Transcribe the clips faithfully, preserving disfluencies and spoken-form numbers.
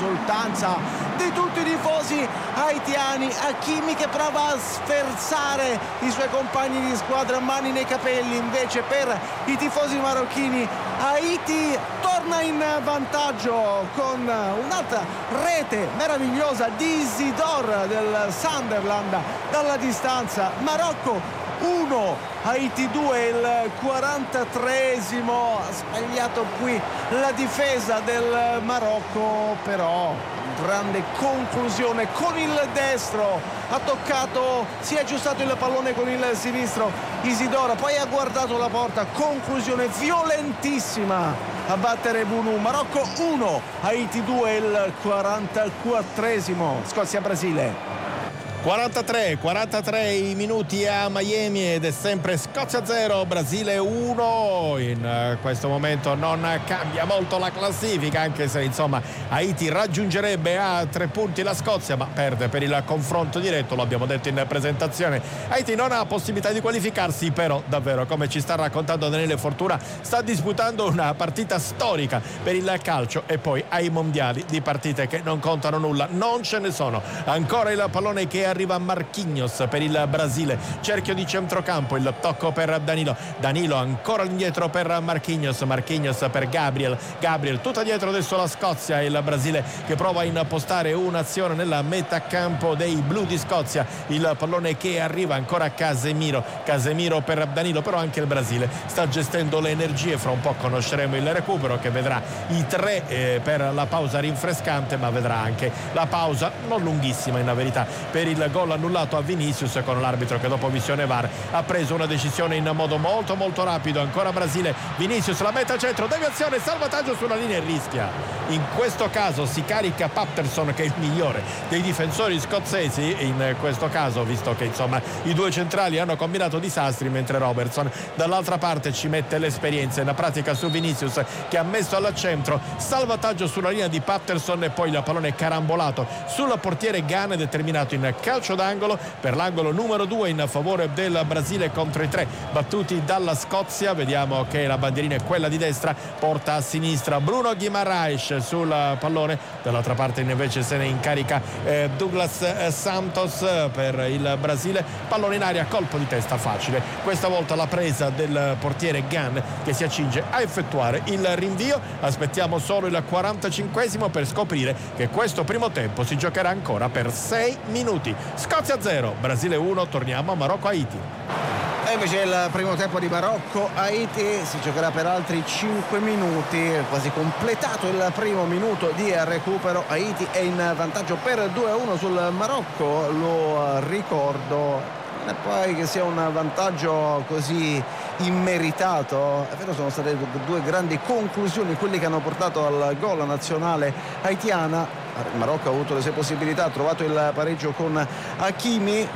esultanza di tutti i tifosi haitiani. Hakimi che prova a sferzare i suoi compagni di squadra, mani nei capelli. Invece per i tifosi marocchini Haiti torna in vantaggio con un'altra rete meravigliosa di Isidore del Sunderland dalla distanza. Marocco uno, Haiti due, il quarantatreesimo. Ha sbagliato qui la difesa del Marocco, però grande conclusione con il destro, ha toccato, si è aggiustato il pallone con il sinistro Isidora, poi ha guardato la porta, conclusione violentissima a battere Bounou. Marocco uno, Haiti due, il quarantaquattresimo. Scozia-Brasile. quarantatré quarantatré i minuti a Miami ed è sempre Scozia zero, Brasile uno. In questo momento non cambia molto la classifica, anche se insomma Haiti raggiungerebbe a tre punti la Scozia, ma perde per il confronto diretto, lo abbiamo detto in presentazione. Haiti non ha possibilità di qualificarsi, però davvero, come ci sta raccontando Daniele Fortuna, sta disputando una partita storica per il calcio, e poi ai mondiali di partite che non contano nulla non ce ne sono. Ancora il pallone che arriva Marquinhos per il Brasile, cerchio di centrocampo, il tocco per Danilo, Danilo ancora indietro per Marquinhos, Marquinhos per Gabriel, Gabriel tutta dietro adesso la Scozia, il Brasile che prova a impostare un'azione nella metà campo dei blu di Scozia, il pallone che arriva ancora a Casemiro, Casemiro per Danilo, però anche il Brasile sta gestendo le energie. Fra un po' conosceremo il recupero che vedrà i tre eh, per la pausa rinfrescante, ma vedrà anche la pausa non lunghissima in verità per il gol annullato a Vinicius, con l'arbitro che dopo visione V A R ha preso una decisione in modo molto molto rapido. Ancora Brasile, Vinicius, la mette al centro, deviazione, salvataggio sulla linea e rischia. In questo caso si carica Patterson, che è il migliore dei difensori scozzesi in questo caso, visto che insomma i due centrali hanno combinato disastri, mentre Robertson dall'altra parte ci mette l'esperienza in pratica su Vinicius, che ha messo al centro, salvataggio sulla linea di Patterson e poi il pallone carambolato sul portiere Gane, determinato in calcio d'angolo per l'angolo numero due in favore del Brasile contro i tre battuti dalla Scozia. Vediamo che la bandierina è quella di destra, porta a sinistra Bruno Guimaraes sul pallone, dall'altra parte invece se ne incarica eh, Douglas eh, Santos per il Brasile, pallone in aria, colpo di testa facile, questa volta la presa del portiere Gunn che si accinge a effettuare il rinvio. Aspettiamo solo il quarantacinquesimo per scoprire che questo primo tempo si giocherà ancora per sei minuti. Scozia zero, Brasile uno. Torniamo a Marocco-Haiti. E invece il primo tempo di Marocco-Haiti si giocherà per altri cinque minuti, quasi completato il primo minuto di recupero. Haiti è in vantaggio per due a uno sul Marocco, lo ricordo. E poi che sia un vantaggio così immeritato, è vero, sono state due grandi conclusioni quelli che hanno portato al gol nazionale haitiana. Il Marocco ha avuto le sue possibilità, ha trovato il pareggio con Hakimi.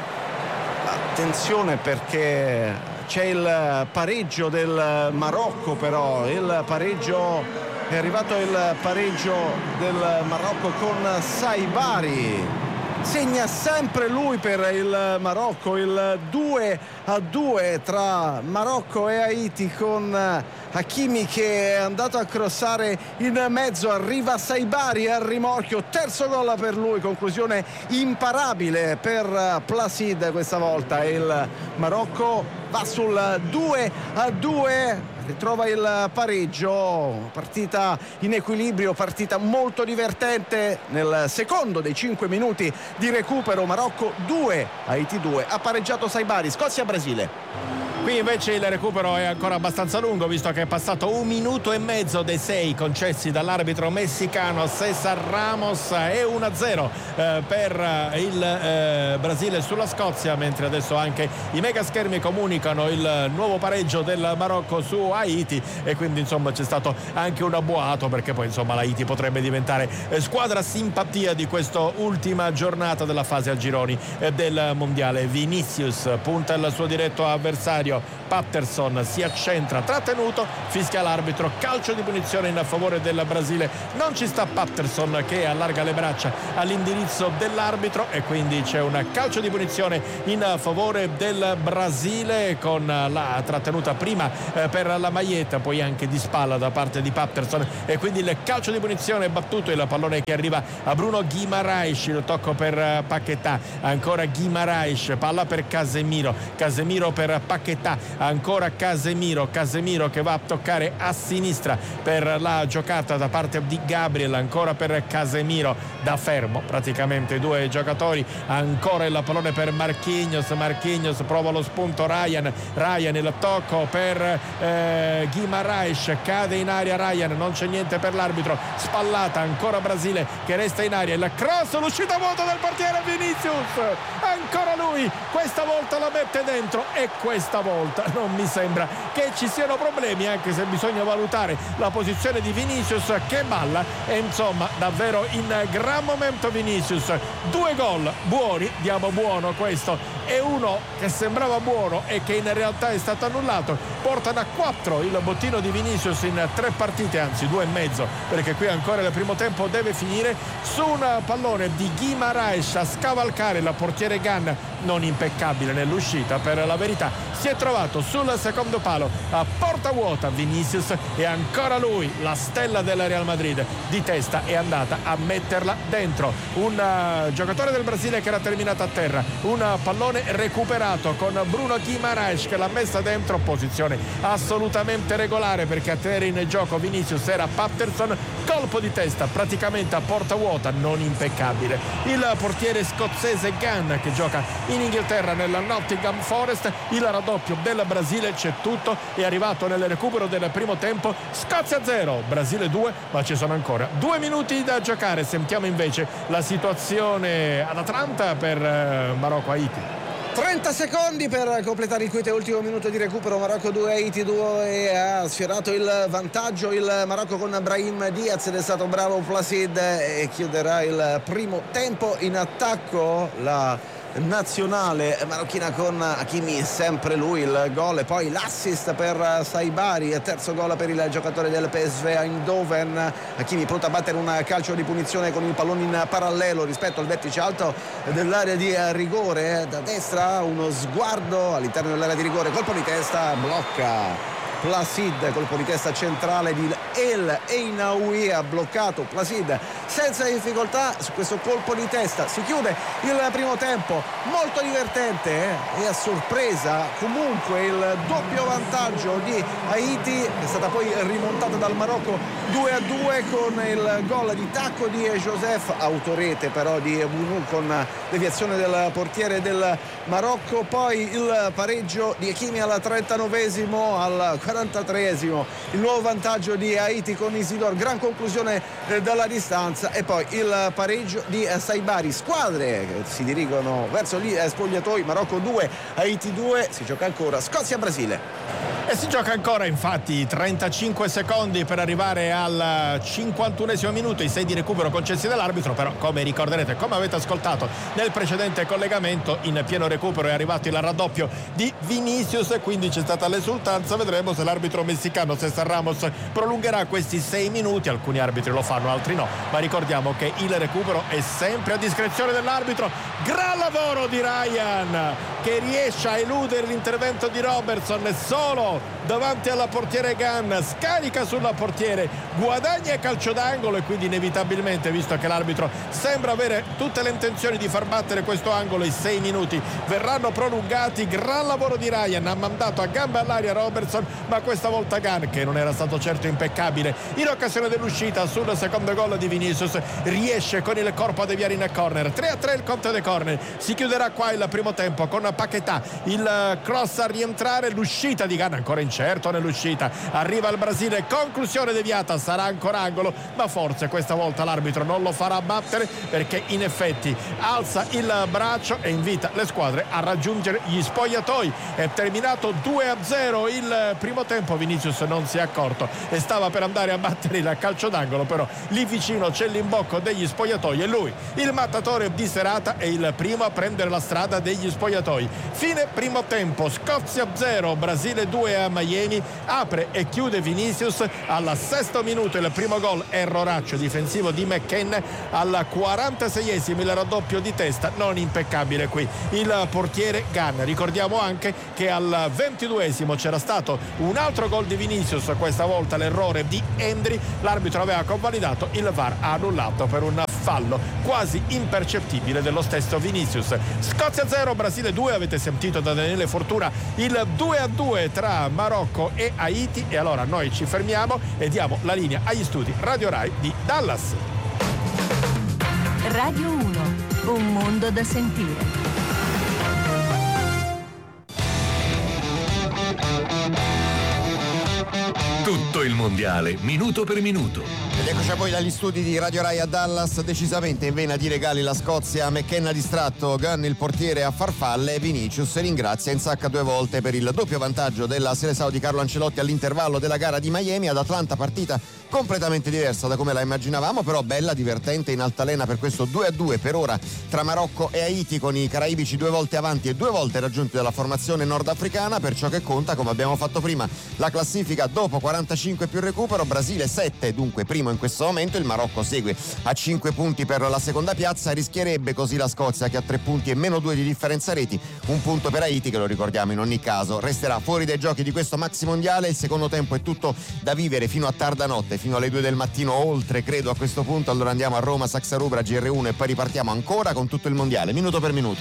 Attenzione perché c'è il pareggio del Marocco, però il pareggio è arrivato, il pareggio del Marocco con Saibari. Segna sempre lui per il Marocco, il due a due tra Marocco e Haiti, con Hakimi che è andato a crossare in mezzo, arriva Saibari al rimorchio, terzo gol per lui, conclusione imparabile per Placide questa volta. Il Marocco va sul due a due, ritrova il pareggio, partita in equilibrio, partita molto divertente. Nel secondo dei cinque minuti di recupero Marocco due, Haiti due, ha pareggiato Saibari. Scozia-Brasile. Qui invece il recupero è ancora abbastanza lungo, visto che è passato un minuto e mezzo dei sei concessi dall'arbitro messicano César Ramos. È uno a zero eh, per il eh, Brasile sulla Scozia, mentre adesso anche i mega schermi comunicano il nuovo pareggio del Marocco su Haiti, e quindi insomma c'è stato anche un boato, perché poi insomma l'Haiti potrebbe diventare eh, squadra simpatia di questa ultima giornata della fase a gironi eh, del mondiale. Vinicius punta il suo diretto avversario, Patterson si accentra, trattenuto, fischia l'arbitro, calcio di punizione in favore del Brasile. Non ci sta Patterson che allarga le braccia all'indirizzo dell'arbitro e quindi c'è un calcio di punizione in favore del Brasile con la trattenuta prima eh, per la maglietta, poi anche di spalla da parte di Patterson, e quindi il calcio di punizione battuto, il pallone che arriva a Bruno Guimaraes, il tocco per Paquetá, ancora Guimaraes, palla per Casemiro, Casemiro per Paquetá, ancora Casemiro, Casemiro che va a toccare a sinistra per la giocata da parte di Gabriel, ancora per Casemiro, da fermo praticamente i due giocatori, ancora il pallone per Marquinhos, Marquinhos prova lo spunto, Ryan, Ryan il tocco per eh, Guimaraes, cade in aria Ryan, non c'è niente per l'arbitro, spallata, ancora Brasile che resta in aria, il cross, l'uscita vuota del portiere Vinicius, ancora lui, questa volta la mette dentro e questa volta non mi sembra che ci siano problemi, anche se bisogna valutare la posizione di Vinicius che balla, e insomma davvero in gran momento Vinicius. Due gol buoni, diamo buono questo, e uno che sembrava buono e che in realtà è stato annullato, portano a quattro il bottino di Vinicius in tre partite, anzi due e mezzo, perché qui ancora il primo tempo deve finire, su un pallone di Guimaraes a scavalcare il portiere Gan, non impeccabile nell'uscita per la verità, si è trovato sul secondo palo a porta vuota Vinicius, e ancora lui, la stella del Real Madrid, di testa è andata a metterla dentro. Un uh, giocatore del Brasile che era terminato a terra, un uh, pallone recuperato con Bruno Guimaraes che l'ha messa dentro, posizione assolutamente regolare perché a tenere in gioco Vinicius era Patterson, colpo di testa praticamente a porta vuota, non impeccabile. Il portiere scozzese Gunn che gioca in Inghilterra nella Nottingham Forest, il raddoppio del Brasile, c'è tutto, è arrivato nel recupero del primo tempo, Scozia zero, Brasile due, ma ci sono ancora due minuti da giocare. Sentiamo invece la situazione ad Atlanta per eh, Marocco-Haiti. trenta secondi per completare il quinto e ultimo minuto di recupero. Marocco due, Haiti due, ha sfiorato il vantaggio il Marocco con Brahim Diaz ed è stato bravo Placid e chiuderà il primo tempo. In attacco la nazionale marocchina con Hakimi, sempre lui il gol e poi l'assist per Saibari, terzo gol per il giocatore del P S V Eindhoven. Hakimi pronto a battere un calcio di punizione con il pallone in parallelo rispetto al vertice alto dell'area di rigore, da destra uno sguardo all'interno dell'area di rigore, colpo di testa, blocca Placid, colpo di testa centrale di El Einaoui, ha bloccato Placid senza difficoltà su questo colpo di testa. Si chiude il primo tempo, molto divertente eh? e a sorpresa comunque il doppio vantaggio di Haiti, che è stata poi rimontata dal Marocco due a due con il gol di tacco di Joseph, autorete però di Bounou con deviazione del portiere del Marocco, poi il pareggio di Hakimi al trentanovesimo, al quarantatreesimo il nuovo vantaggio di Haiti con Isidore, gran conclusione eh, dalla distanza, e poi il pareggio di eh, Saibari. Squadre che si dirigono verso gli eh, spogliatoi, Marocco due, Haiti due, si gioca ancora Scozia-Brasile. E si gioca ancora, infatti, trentacinque secondi per arrivare al cinquantunesimo minuto, i sei di recupero concessi dall'arbitro, però come ricorderete, come avete ascoltato nel precedente collegamento, in pieno recupero è arrivato il raddoppio di Vinicius e quindi c'è stata l'esultanza. Vedremo se l'arbitro messicano César Ramos prolungherà questi sei minuti, alcuni arbitri lo fanno, altri no, ma ricordiamo che il recupero è sempre a discrezione dell'arbitro. Gran lavoro di Ryan che riesce a eludere l'intervento di Robertson, e solo davanti alla portiere Gunn, scarica sulla portiere, guadagna calcio d'angolo e quindi inevitabilmente, visto che l'arbitro sembra avere tutte le intenzioni di far battere questo angolo, i sei minuti verranno prolungati. Gran lavoro di Ryan, ha mandato a gamba all'aria Robertson, ma questa volta Gunn, che non era stato certo impeccabile in occasione dell'uscita sul secondo gol di Vinicius, riesce con il corpo a deviare in corner. Tre a tre il conto dei corner, si chiuderà qua il primo tempo con Paquetá, il cross a rientrare, l'uscita di Gunn ancora in certo nell'uscita, arriva il Brasile, conclusione deviata, sarà ancora angolo, ma forse questa volta l'arbitro non lo farà battere, perché in effetti alza il braccio e invita le squadre a raggiungere gli spogliatoi. È terminato due a zero il primo tempo, Vinicius non si è accorto e stava per andare a battere il calcio d'angolo, però lì vicino c'è l'imbocco degli spogliatoi e lui, il mattatore di serata, è il primo a prendere la strada degli spogliatoi. Fine primo tempo, Scozia zero, Brasile due a Miami. Apre e chiude Vinicius al sesto minuto il primo gol, erroraccio difensivo di McKenna. Al quarantaseiesimo il raddoppio di testa, non impeccabile qui il portiere Gunn. Ricordiamo anche che al ventiduesimo c'era stato un altro gol di Vinicius, questa volta l'errore di Endri, l'arbitro aveva convalidato, il V A R ha annullato per un fallo quasi impercettibile dello stesso Vinicius. Scozia zero, Brasile due, avete sentito da Daniele Fortuna il due a due tra Marocco e Haiti, e allora noi ci fermiamo e diamo la linea agli studi Radio Rai di Dallas. Radio uno, un mondo da sentire. Tutto il mondiale, minuto per minuto. Ed eccoci a voi dagli studi di Radio Rai a Dallas, decisamente in vena di regali la Scozia. McKenna distratto, Gunn il portiere a farfalle, Vinicius ringrazia, insacca due volte per il doppio vantaggio della Seleção di Carlo Ancelotti all'intervallo della gara di Miami. Ad Atlanta partita completamente diversa da come la immaginavamo, però bella, divertente, in altalena per questo due a due per ora tra Marocco e Haiti, con i caraibici due volte avanti e due volte raggiunti dalla formazione nordafricana. Per ciò che conta, come abbiamo fatto prima, la classifica dopo quarantacinque più recupero, Brasile sette, dunque primo in questo momento, il Marocco segue a cinque punti per la seconda piazza, rischierebbe così la Scozia, che ha tre punti e meno due di differenza reti, un punto per Haiti che, lo ricordiamo, in ogni caso resterà fuori dai giochi di questo maxi mondiale. Il secondo tempo è tutto da vivere fino a tarda notte, fino alle due del mattino, oltre credo a questo punto. Allora andiamo a Roma, Saxa Rubra, G R uno, e poi ripartiamo ancora con tutto il mondiale, minuto per minuto.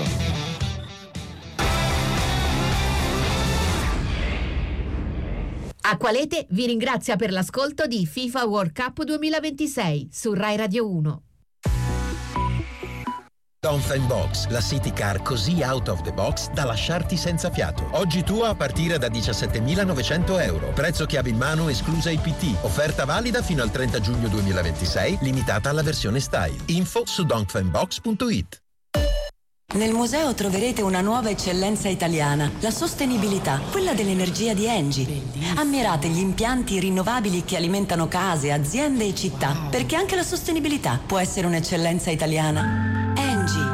Acqualete vi ringrazia per l'ascolto di FIFA World Cup duemilaventisei su Rai Radio uno. Dongfeng Box, la city car così out of the box da lasciarti senza fiato. Oggi tua a partire da diciassettemilanovecento euro. Prezzo chiave in mano esclusa I P T. Offerta valida fino al trenta giugno duemilaventisei, limitata alla versione style. Info su dongfengbox punto it. Nel museo troverete una nuova eccellenza italiana, la sostenibilità, quella dell'energia di Engie. Ammirate gli impianti rinnovabili che alimentano case, aziende e città, perché anche la sostenibilità può essere un'eccellenza italiana. Engie.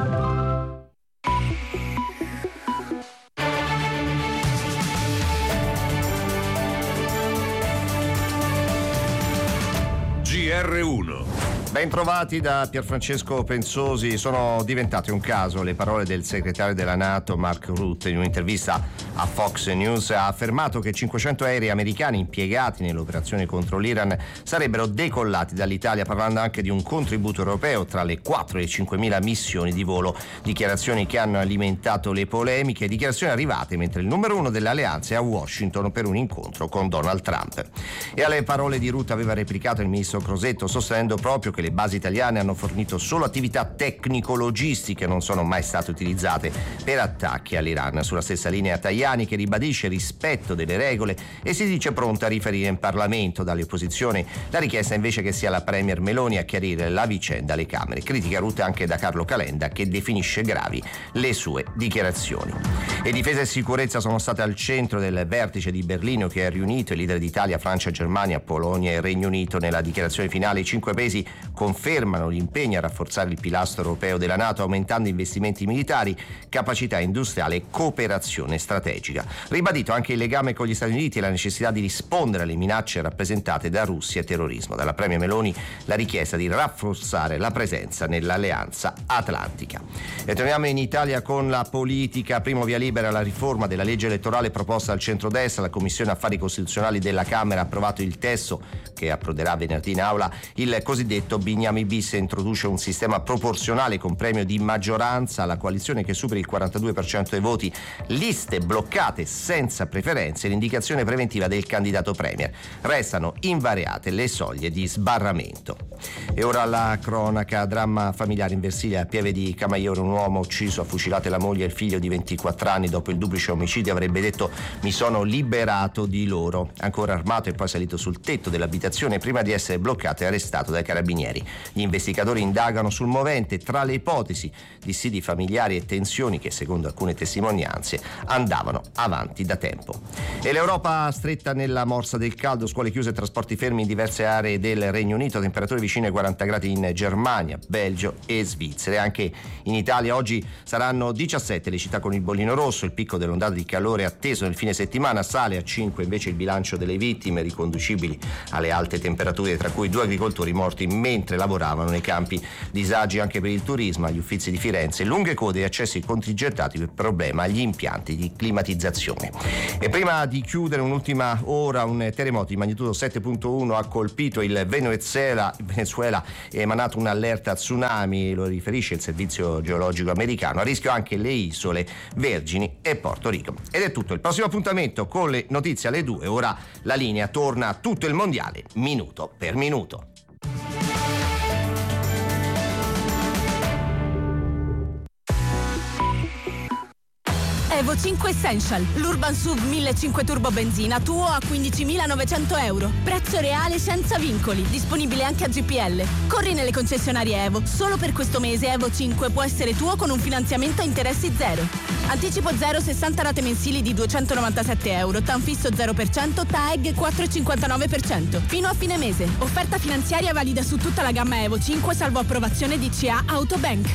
G R uno. Ben trovati da Pierfrancesco Pensosi. Sono diventate un caso le parole del segretario della NATO Mark Rutte. In un'intervista a Fox News ha affermato che cinquecento aerei americani impiegati nell'operazione contro l'Iran sarebbero decollati dall'Italia, parlando anche di un contributo europeo tra le quattro e le cinquemila missioni di volo. Dichiarazioni che hanno alimentato le polemiche, dichiarazioni arrivate mentre il numero uno delle alleanze è a Washington per un incontro con Donald Trump. E alle parole di Rutte aveva replicato il ministro Crosetto, sostenendo proprio che le basi italiane hanno fornito solo attività tecnico-logistiche, non sono mai state utilizzate per attacchi all'Iran. Sulla stessa linea Tajani, che ribadisce rispetto delle regole e si dice pronta a riferire in Parlamento. Dalle opposizioni la richiesta invece che sia la premier Meloni a chiarire la vicenda alle Camere. Critica Rutte anche da Carlo Calenda, che definisce gravi le sue dichiarazioni. E difesa e sicurezza sono state al centro del vertice di Berlino, che ha riunito i leader d'Italia, Francia, Germania, Polonia e Regno Unito. Nella dichiarazione finale i cinque paesi confermano l'impegno a rafforzare il pilastro europeo della NATO, aumentando investimenti militari, capacità industriale e cooperazione strategica. Ribadito anche il legame con gli Stati Uniti e la necessità di rispondere alle minacce rappresentate da Russia e terrorismo. Dalla premier Meloni la richiesta di rafforzare la presenza nell'alleanza atlantica. E torniamo in Italia con la politica. Primo via libera alla riforma della legge elettorale proposta dal centrodestra. La Commissione Affari Costituzionali della Camera ha approvato il testo che approderà venerdì in aula. Il cosiddetto Bignami bis introduce un sistema proporzionale con premio di maggioranza alla coalizione che superi il quarantadue per cento dei voti, liste bloccate bloccate senza preferenze l'indicazione preventiva del candidato premier. Restano invariate le soglie di sbarramento. E ora la cronaca, dramma familiare in Versilia, a Pieve di Camaiore, un uomo ucciso a fucilate la moglie e il figlio di ventiquattro anni dopo il duplice omicidio avrebbe detto mi sono liberato di loro. Ancora armato e poi salito sul tetto dell'abitazione prima di essere bloccato e arrestato dai carabinieri. Gli investigatori indagano sul movente, tra le ipotesi dissidi familiari e tensioni che secondo alcune testimonianze andavano avanti da tempo. E l'Europa stretta nella morsa del caldo, scuole chiuse e trasporti fermi in diverse aree del Regno Unito, temperature vicine ai quaranta gradi in Germania, Belgio e Svizzera. Anche in Italia oggi saranno diciassette le città con il bollino rosso, il picco dell'ondata di calore atteso nel fine settimana, sale a cinque invece il bilancio delle vittime riconducibili alle alte temperature, tra cui due agricoltori morti mentre lavoravano nei campi. Disagi anche per il turismo agli Uffizi di Firenze, lunghe code e accessi contingentati per problema agli impianti di climatizzazione. E prima di chiudere un'ultima ora, un terremoto di magnitudo sette virgola uno ha colpito il Venezuela, il Venezuela è emanato un'allerta tsunami, lo riferisce il servizio geologico americano, a rischio anche le isole Vergini e Porto Rico. Ed è tutto, il prossimo appuntamento con le notizie alle due, ora la linea torna a tutto il mondiale, minuto per minuto. Evo cinque Essential, l'Urban S U V millecinquecento Turbo Benzina tuo a quindicimilanovecento euro. Prezzo reale senza vincoli, disponibile anche a G P L. Corri nelle concessionarie Evo. Solo per questo mese Evo cinque può essere tuo con un finanziamento a interessi zero. Anticipo zero, sessanta rate mensili di duecentonovantasette euro. T A N fisso zero per cento, T A E G quattro virgola cinquantanove per cento. Fino a fine mese. Offerta finanziaria valida su tutta la gamma Evo cinque salvo approvazione D C A Autobank.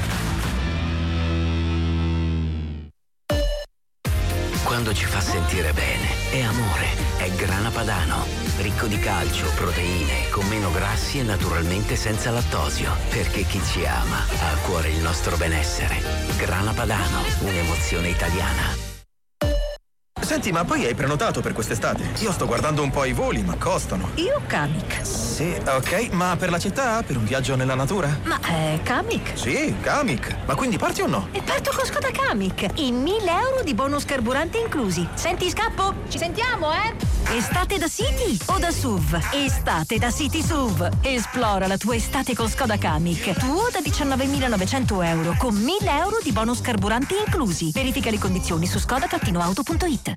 Quando ci fa sentire bene, è amore, è Grana Padano. Ricco di calcio, proteine, con meno grassi e naturalmente senza lattosio. Perché chi ci ama ha a cuore il nostro benessere. Grana Padano, un'emozione italiana. Senti, ma poi hai prenotato per quest'estate? Io sto guardando un po' i voli, ma costano. Io Kamiq. Sì, ok, ma per la città? Per un viaggio nella natura? Ma è Kamiq? Sì, Kamiq. Ma quindi parti o no? E parto con Skoda Kamiq. I mille euro di bonus carburante inclusi. Senti, scappo? Ci sentiamo, eh? Estate da City o da S U V? Estate da City S U V. Esplora la tua estate con Skoda Kamiq. Tuo da diciannovemilanovecento euro con mille euro di bonus carburanti inclusi. Verifica le condizioni su skoda auto punto it.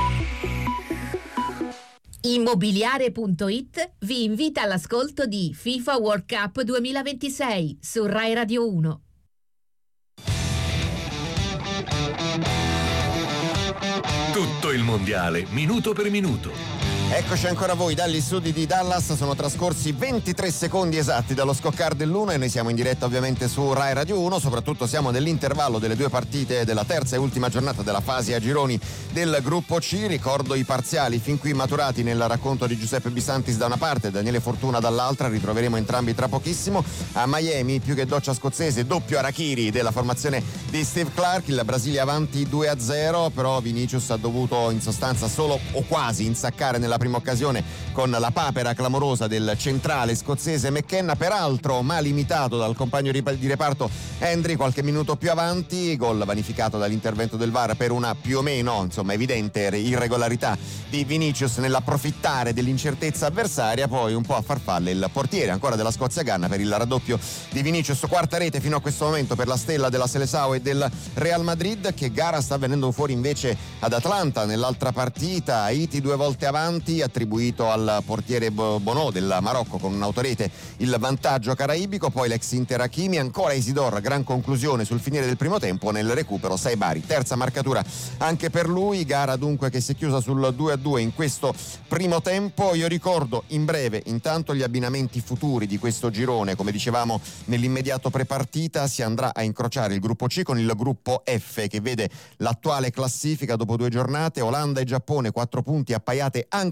Immobiliare punto it vi invita all'ascolto di FIFA World Cup duemilaventisei su Rai Radio uno. Tutto il mondiale, minuto per minuto. Eccoci ancora voi dagli studi di Dallas, sono trascorsi ventitré secondi esatti dallo scoccare dell'uno e noi siamo in diretta ovviamente su Rai Radio uno, soprattutto siamo nell'intervallo delle due partite della terza e ultima giornata della fase a gironi del gruppo C. Ricordo i parziali fin qui maturati nel racconto di Giuseppe Bisantis da una parte e Daniele Fortuna dall'altra, ritroveremo entrambi tra pochissimo. A Miami più che doccia scozzese, doppio harakiri della formazione di Steve Clark, il Brasile avanti due a zero, però Vinicius ha dovuto in sostanza solo o quasi insaccare nella prima occasione con la papera clamorosa del centrale scozzese McKenna, peraltro mal imitato dal compagno di reparto Hendry qualche minuto più avanti, gol vanificato dall'intervento del V A R per una più o meno insomma evidente irregolarità di Vinicius nell'approfittare dell'incertezza avversaria, poi un po' a farfalle il portiere ancora della Scozia Ganna per il raddoppio di Vinicius, quarta rete fino a questo momento per la stella della Seleção e del Real Madrid. Che gara sta venendo fuori invece ad Atlanta nell'altra partita, Haiti due volte avanti, attribuito al portiere Bono del Marocco con un'autorete il vantaggio caraibico, poi l'ex Inter Hakimi, ancora Isidore, gran conclusione sul finire del primo tempo, nel recupero Saibari, terza marcatura anche per lui, gara dunque che si è chiusa sul due a due in questo primo tempo. Io ricordo in breve intanto gli abbinamenti futuri di questo girone, come dicevamo nell'immediato prepartita si andrà a incrociare il gruppo C con il gruppo F che vede l'attuale classifica dopo due giornate, Olanda e Giappone quattro punti appaiate anche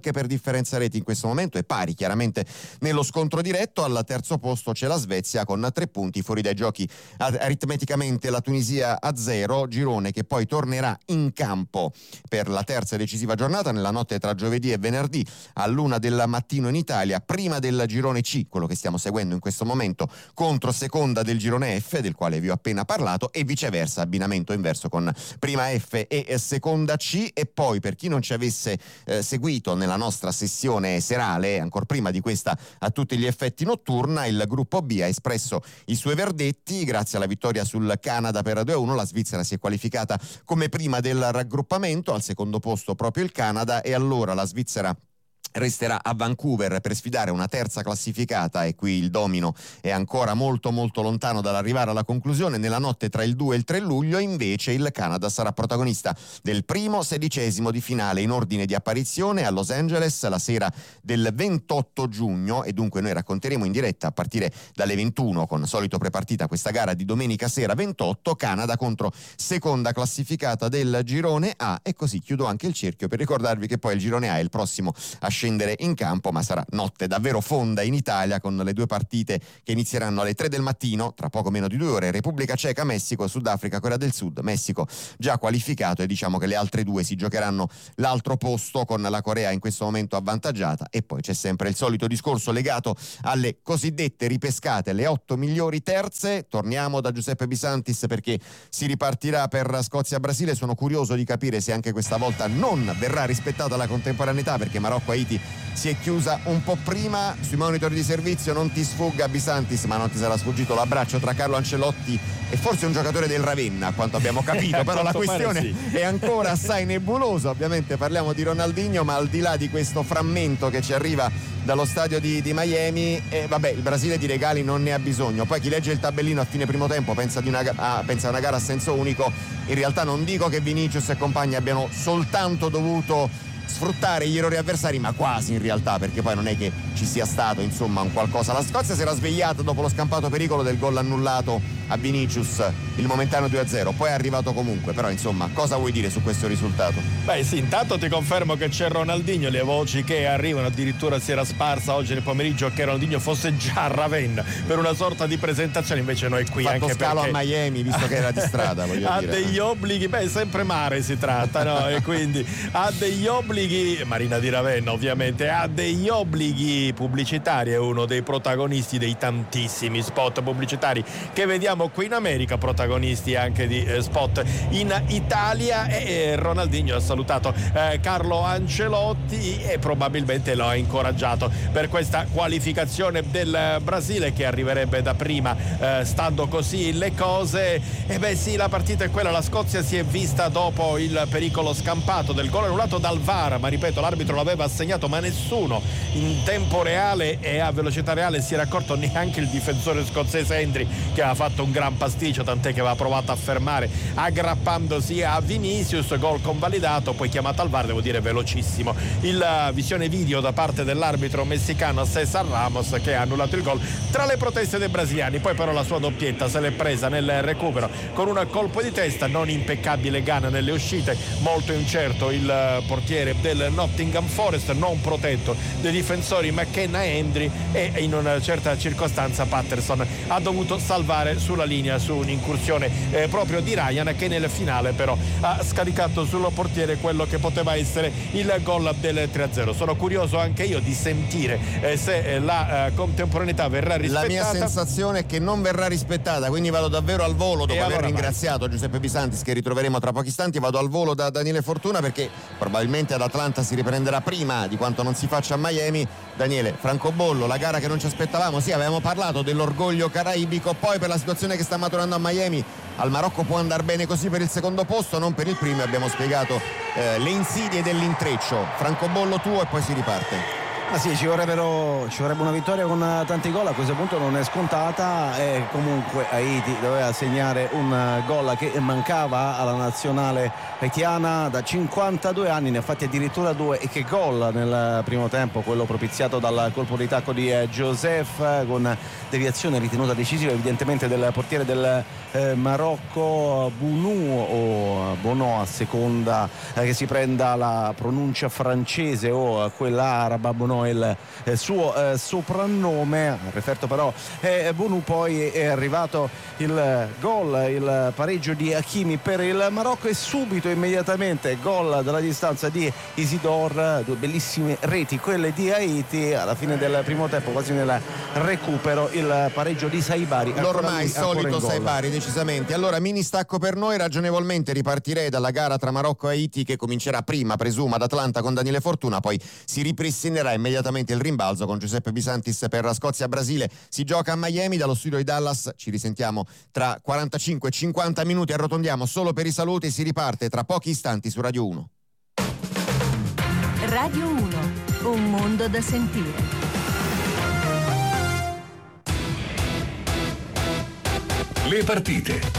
anche per differenza reti in questo momento, è pari chiaramente nello scontro diretto. Al terzo posto c'è la Svezia con tre punti, fuori dai giochi aritmeticamente la Tunisia a zero, girone che poi tornerà in campo per la terza e decisiva giornata nella notte tra giovedì e venerdì all'una del mattino in Italia, prima del girone C, quello che stiamo seguendo in questo momento, contro seconda del girone F, del quale vi ho appena parlato, e viceversa, abbinamento inverso con prima F e seconda C. E poi, per chi non ci avesse eh, seguito nella nostra sessione serale, ancora prima di questa a tutti gli effetti notturna, il gruppo B ha espresso i suoi verdetti. Grazie alla vittoria sul Canada per due a uno, la Svizzera si è qualificata come prima del raggruppamento, al secondo posto proprio il Canada, e allora la Svizzera resterà a Vancouver per sfidare una terza classificata, e qui il domino è ancora molto molto lontano dall'arrivare alla conclusione. Nella notte tra il due e il tre luglio invece il Canada sarà protagonista del primo sedicesimo di finale in ordine di apparizione a Los Angeles la sera del ventotto giugno, e dunque noi racconteremo in diretta a partire dalle ventuno con solito prepartita questa gara di domenica sera ventotto, Canada contro seconda classificata del girone A. E così chiudo anche il cerchio per ricordarvi che poi il girone A è il prossimo a scendere in campo, ma sarà notte davvero fonda in Italia con le due partite che inizieranno alle tre del mattino, tra poco meno di due ore, Repubblica Ceca, Messico, Sudafrica, Corea del Sud. Messico già qualificato, e diciamo che le altre due si giocheranno l'altro posto con la Corea in questo momento avvantaggiata. E poi c'è sempre il solito discorso legato alle cosiddette ripescate, le otto migliori terze. Torniamo da Giuseppe Bisantis perché si ripartirà per Scozia-Brasile. Sono curioso di capire se anche questa volta non verrà rispettata la contemporaneità, perché Marocco-Haiti si è chiusa un po' prima. Sui monitor di servizio non ti sfugga Bisantis, ma non ti sarà sfuggito l'abbraccio tra Carlo Ancelotti e forse un giocatore del Ravenna, a quanto abbiamo capito, però la questione sì. è ancora assai nebulosa. Ovviamente parliamo di Ronaldinho, ma al di là di questo frammento che ci arriva dallo stadio di, di Miami, eh, vabbè, il Brasile di regali non ne ha bisogno. Poi chi legge il tabellino a fine primo tempo pensa, di una, ah, pensa a una gara a senso unico. In realtà non dico che Vinicius e compagni abbiano soltanto dovuto sfruttare gli errori avversari, ma quasi in realtà, perché poi non è che ci sia stato insomma un qualcosa. La Scozia si era svegliata dopo lo scampato pericolo del gol annullato a Vinicius, il momentaneo due a zero, poi è arrivato comunque. Però insomma, cosa vuoi dire su questo risultato? Beh sì, intanto ti confermo che c'è Ronaldinho, le voci che arrivano, addirittura si era sparsa oggi nel pomeriggio che Ronaldinho fosse già a Ravenna per una sorta di presentazione, invece noi qui fatto anche scalo perché a Miami, visto che era di strada, voglio ha dire. degli obblighi, beh sempre mare si tratta, no? E quindi ha degli obblighi, Marina di Ravenna ovviamente, ha degli obblighi pubblicitari, è uno dei protagonisti dei tantissimi spot pubblicitari che vediamo qui in America, protagonisti anche di eh, spot in Italia, e eh, Ronaldinho ha salutato eh, Carlo Ancelotti e probabilmente lo ha incoraggiato per questa qualificazione del Brasile, che arriverebbe da prima eh, stando così le cose. E beh sì, la partita è quella, la Scozia si è vista dopo il pericolo scampato del gol annullato dal V A R, ma ripeto, l'arbitro l'aveva assegnato, ma nessuno in tempo reale e a velocità reale si era accorto, neanche il difensore scozzese Hendry, che aveva fatto un gran pasticcio, tant'è che aveva provato a fermare aggrappandosi a Vinicius. Gol convalidato, poi chiamato al V A R, devo dire velocissimo il visione video da parte dell'arbitro messicano Cesar Ramos, che ha annullato il gol tra le proteste dei brasiliani. Poi però la sua doppietta se l'è presa nel recupero con un colpo di testa, non impeccabile Gunn nelle uscite, molto incerto il portiere del Nottingham Forest, non protetto dei difensori McKenna e Hendry, e in una certa circostanza Patterson ha dovuto salvare sulla linea su un'incursione eh, proprio di Ryan, che nel finale però ha scaricato sul portiere quello che poteva essere il gol del tre a zero. Sono curioso anche io di sentire eh, se eh, la eh, contemporaneità verrà rispettata. La mia sensazione è che non verrà rispettata, quindi vado davvero al volo, dopo e aver allora ringraziato vai. Giuseppe Bisantis, che ritroveremo tra pochi istanti. Vado al volo da Daniele Fortuna, perché probabilmente ad Atlanta si riprenderà prima di quanto non si faccia a Miami. Daniele, francobollo, la gara che non ci aspettavamo. Sì, avevamo parlato dell'orgoglio caraibico, poi per la situazione che sta maturando a Miami al Marocco può andare bene così per il secondo posto, non per il primo. Abbiamo spiegato eh, le insidie dell'intreccio. Francobollo tuo e poi si riparte. Ma sì, ci vorrebbero ci vorrebbe una vittoria con tanti gol, a questo punto non è scontata e comunque Haiti doveva segnare un gol che mancava alla nazionale haitiana da cinquantadue anni, ne ha fatti addirittura due. E che gol nel primo tempo, quello propiziato dal colpo di tacco di Joseph con deviazione ritenuta decisiva evidentemente del portiere del eh, Marocco, Bounou o Bono a seconda eh, che si prenda la pronuncia francese o quella araba. Bono è il eh, suo eh, soprannome, al referto però è Bounou. Poi è arrivato il gol, il pareggio di Hakimi per il Marocco e subito immediatamente gol dalla distanza di Isidore, due bellissime reti quelle di Haiti alla fine del primo tempo, quasi nel recupero il pareggio di Saibari, l'ormai solito Saibari decisamente. Allora mini stacco per noi, ragionevolmente ripartirei dalla gara tra Marocco e Haiti che comincerà prima presumo ad Atlanta con Daniele Fortuna, poi si ripristinerà immediatamente il rimbalzo con Giuseppe Bisantis per la Scozia-Brasile. Si gioca a Miami, dallo studio di Dallas ci risentiamo tra quarantacinque cinquanta minuti, arrotondiamo solo per i saluti, si riparte tra pochi istanti su Radio uno. Radio uno, un mondo da sentire. Le partite.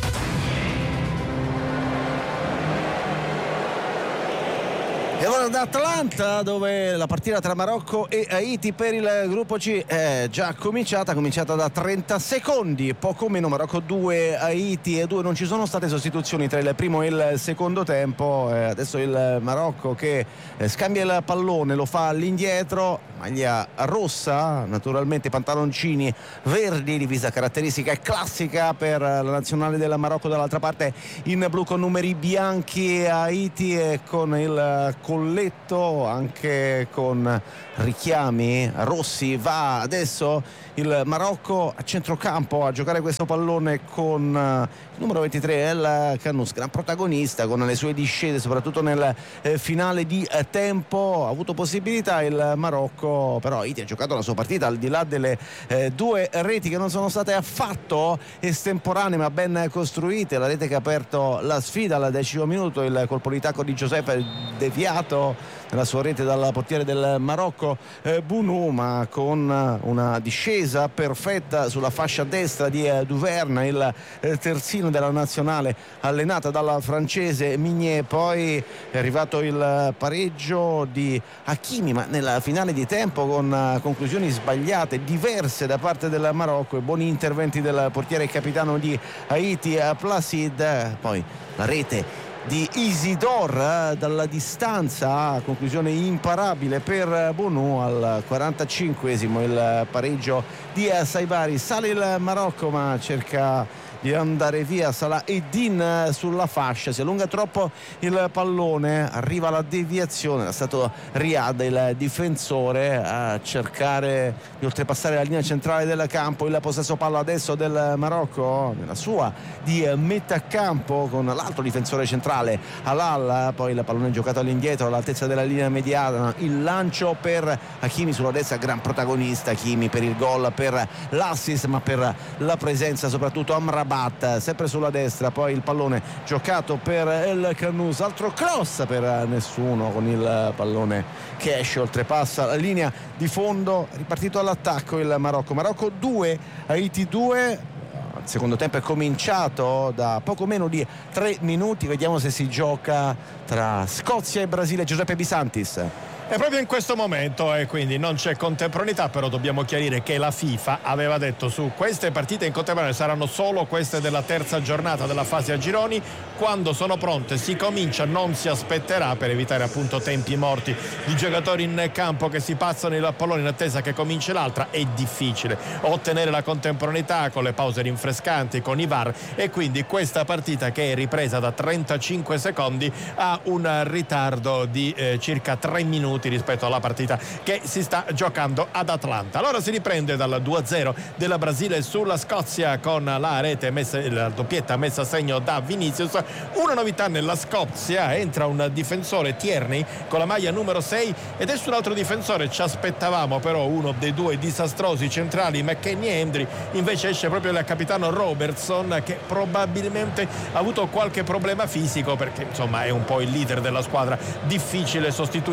E ora da Atlanta, dove la partita tra Marocco e Haiti per il gruppo C è già cominciata, cominciata da trenta secondi, poco meno. Marocco due, Haiti due, non ci sono state sostituzioni tra il primo e il secondo tempo. Eh, adesso il Marocco che eh, scambia il pallone, lo fa all'indietro, maglia rossa, naturalmente pantaloncini verdi, divisa caratteristica e classica per la nazionale del Marocco, dall'altra parte in blu con numeri bianchi Haiti e con il colletto anche con richiami rossi. Va adesso il Marocco a centrocampo a giocare questo pallone con il numero ventitré El Khanous, gran protagonista con le sue discese soprattutto nel eh, finale di eh, tempo. Ha avuto possibilità il Marocco, però Haiti ha giocato la sua partita al di là delle eh, due reti che non sono state affatto estemporanee ma ben costruite. La rete che ha aperto la sfida al decimo minuto, il colpo di tacco di Giuseppe deviato nella sua rete dal portiere del Marocco eh, Bounou, ma con una discesa perfetta sulla fascia destra di eh, Duverne, il eh, terzino della nazionale allenata dalla francese Migné. Poi è arrivato il pareggio di Hakimi, ma nella finale di tempo con uh, conclusioni sbagliate, diverse da parte del Marocco e buoni interventi del portiere e capitano di Haiti Placide. Poi la rete di Isidore eh, dalla distanza, conclusione imparabile per Bounou. Al quarantacinquesimo il pareggio di Saibari. Sale il Marocco ma cerca di andare via Salah Eddin sulla fascia, si allunga troppo il pallone, arriva la deviazione, era stato Riyad il difensore a cercare di oltrepassare la linea centrale del campo. Il possesso palla adesso del Marocco nella sua di metà campo con l'altro difensore centrale Halal. Poi il pallone giocato all'indietro all'altezza della linea mediana, il lancio per Hakimi sulla destra, gran protagonista Hakimi per il gol, per l'assist ma per la presenza soprattutto Amrabat sempre sulla destra. Poi il pallone giocato per El Khanous, altro cross per nessuno con il pallone che esce, oltrepassa la linea di fondo. Ripartito all'attacco il Marocco. Marocco due, Haiti due. Il secondo tempo è cominciato da poco meno di tre minuti. Vediamo se si gioca tra Scozia e Brasile. Giuseppe Bisantis. È proprio in questo momento e quindi non c'è contemporaneità, però dobbiamo chiarire che la FIFA aveva detto su queste partite in contemporanea saranno solo queste della terza giornata della fase a gironi. Quando sono pronte si comincia, non si aspetterà, per evitare appunto tempi morti di giocatori in campo che si passano il pallone in attesa che cominci l'altra. È difficile ottenere la contemporaneità con le pause rinfrescanti, con i V A R, e quindi questa partita, che è ripresa da trentacinque secondi, ha un ritardo di eh, circa tre minuti rispetto alla partita che si sta giocando ad Atlanta. Allora si riprende dal due a zero della Brasile sulla Scozia con la rete messa, la doppietta messa a segno da Vinicius. Una novità nella Scozia: entra un difensore, Tierney, con la maglia numero sei, ed è su un altro difensore. Ci aspettavamo però uno dei due disastrosi centrali, McKennie e Hendry, invece esce proprio il capitano Robertson, che probabilmente ha avuto qualche problema fisico, perché insomma è un po' il leader della squadra, difficile sostituirlo. Questo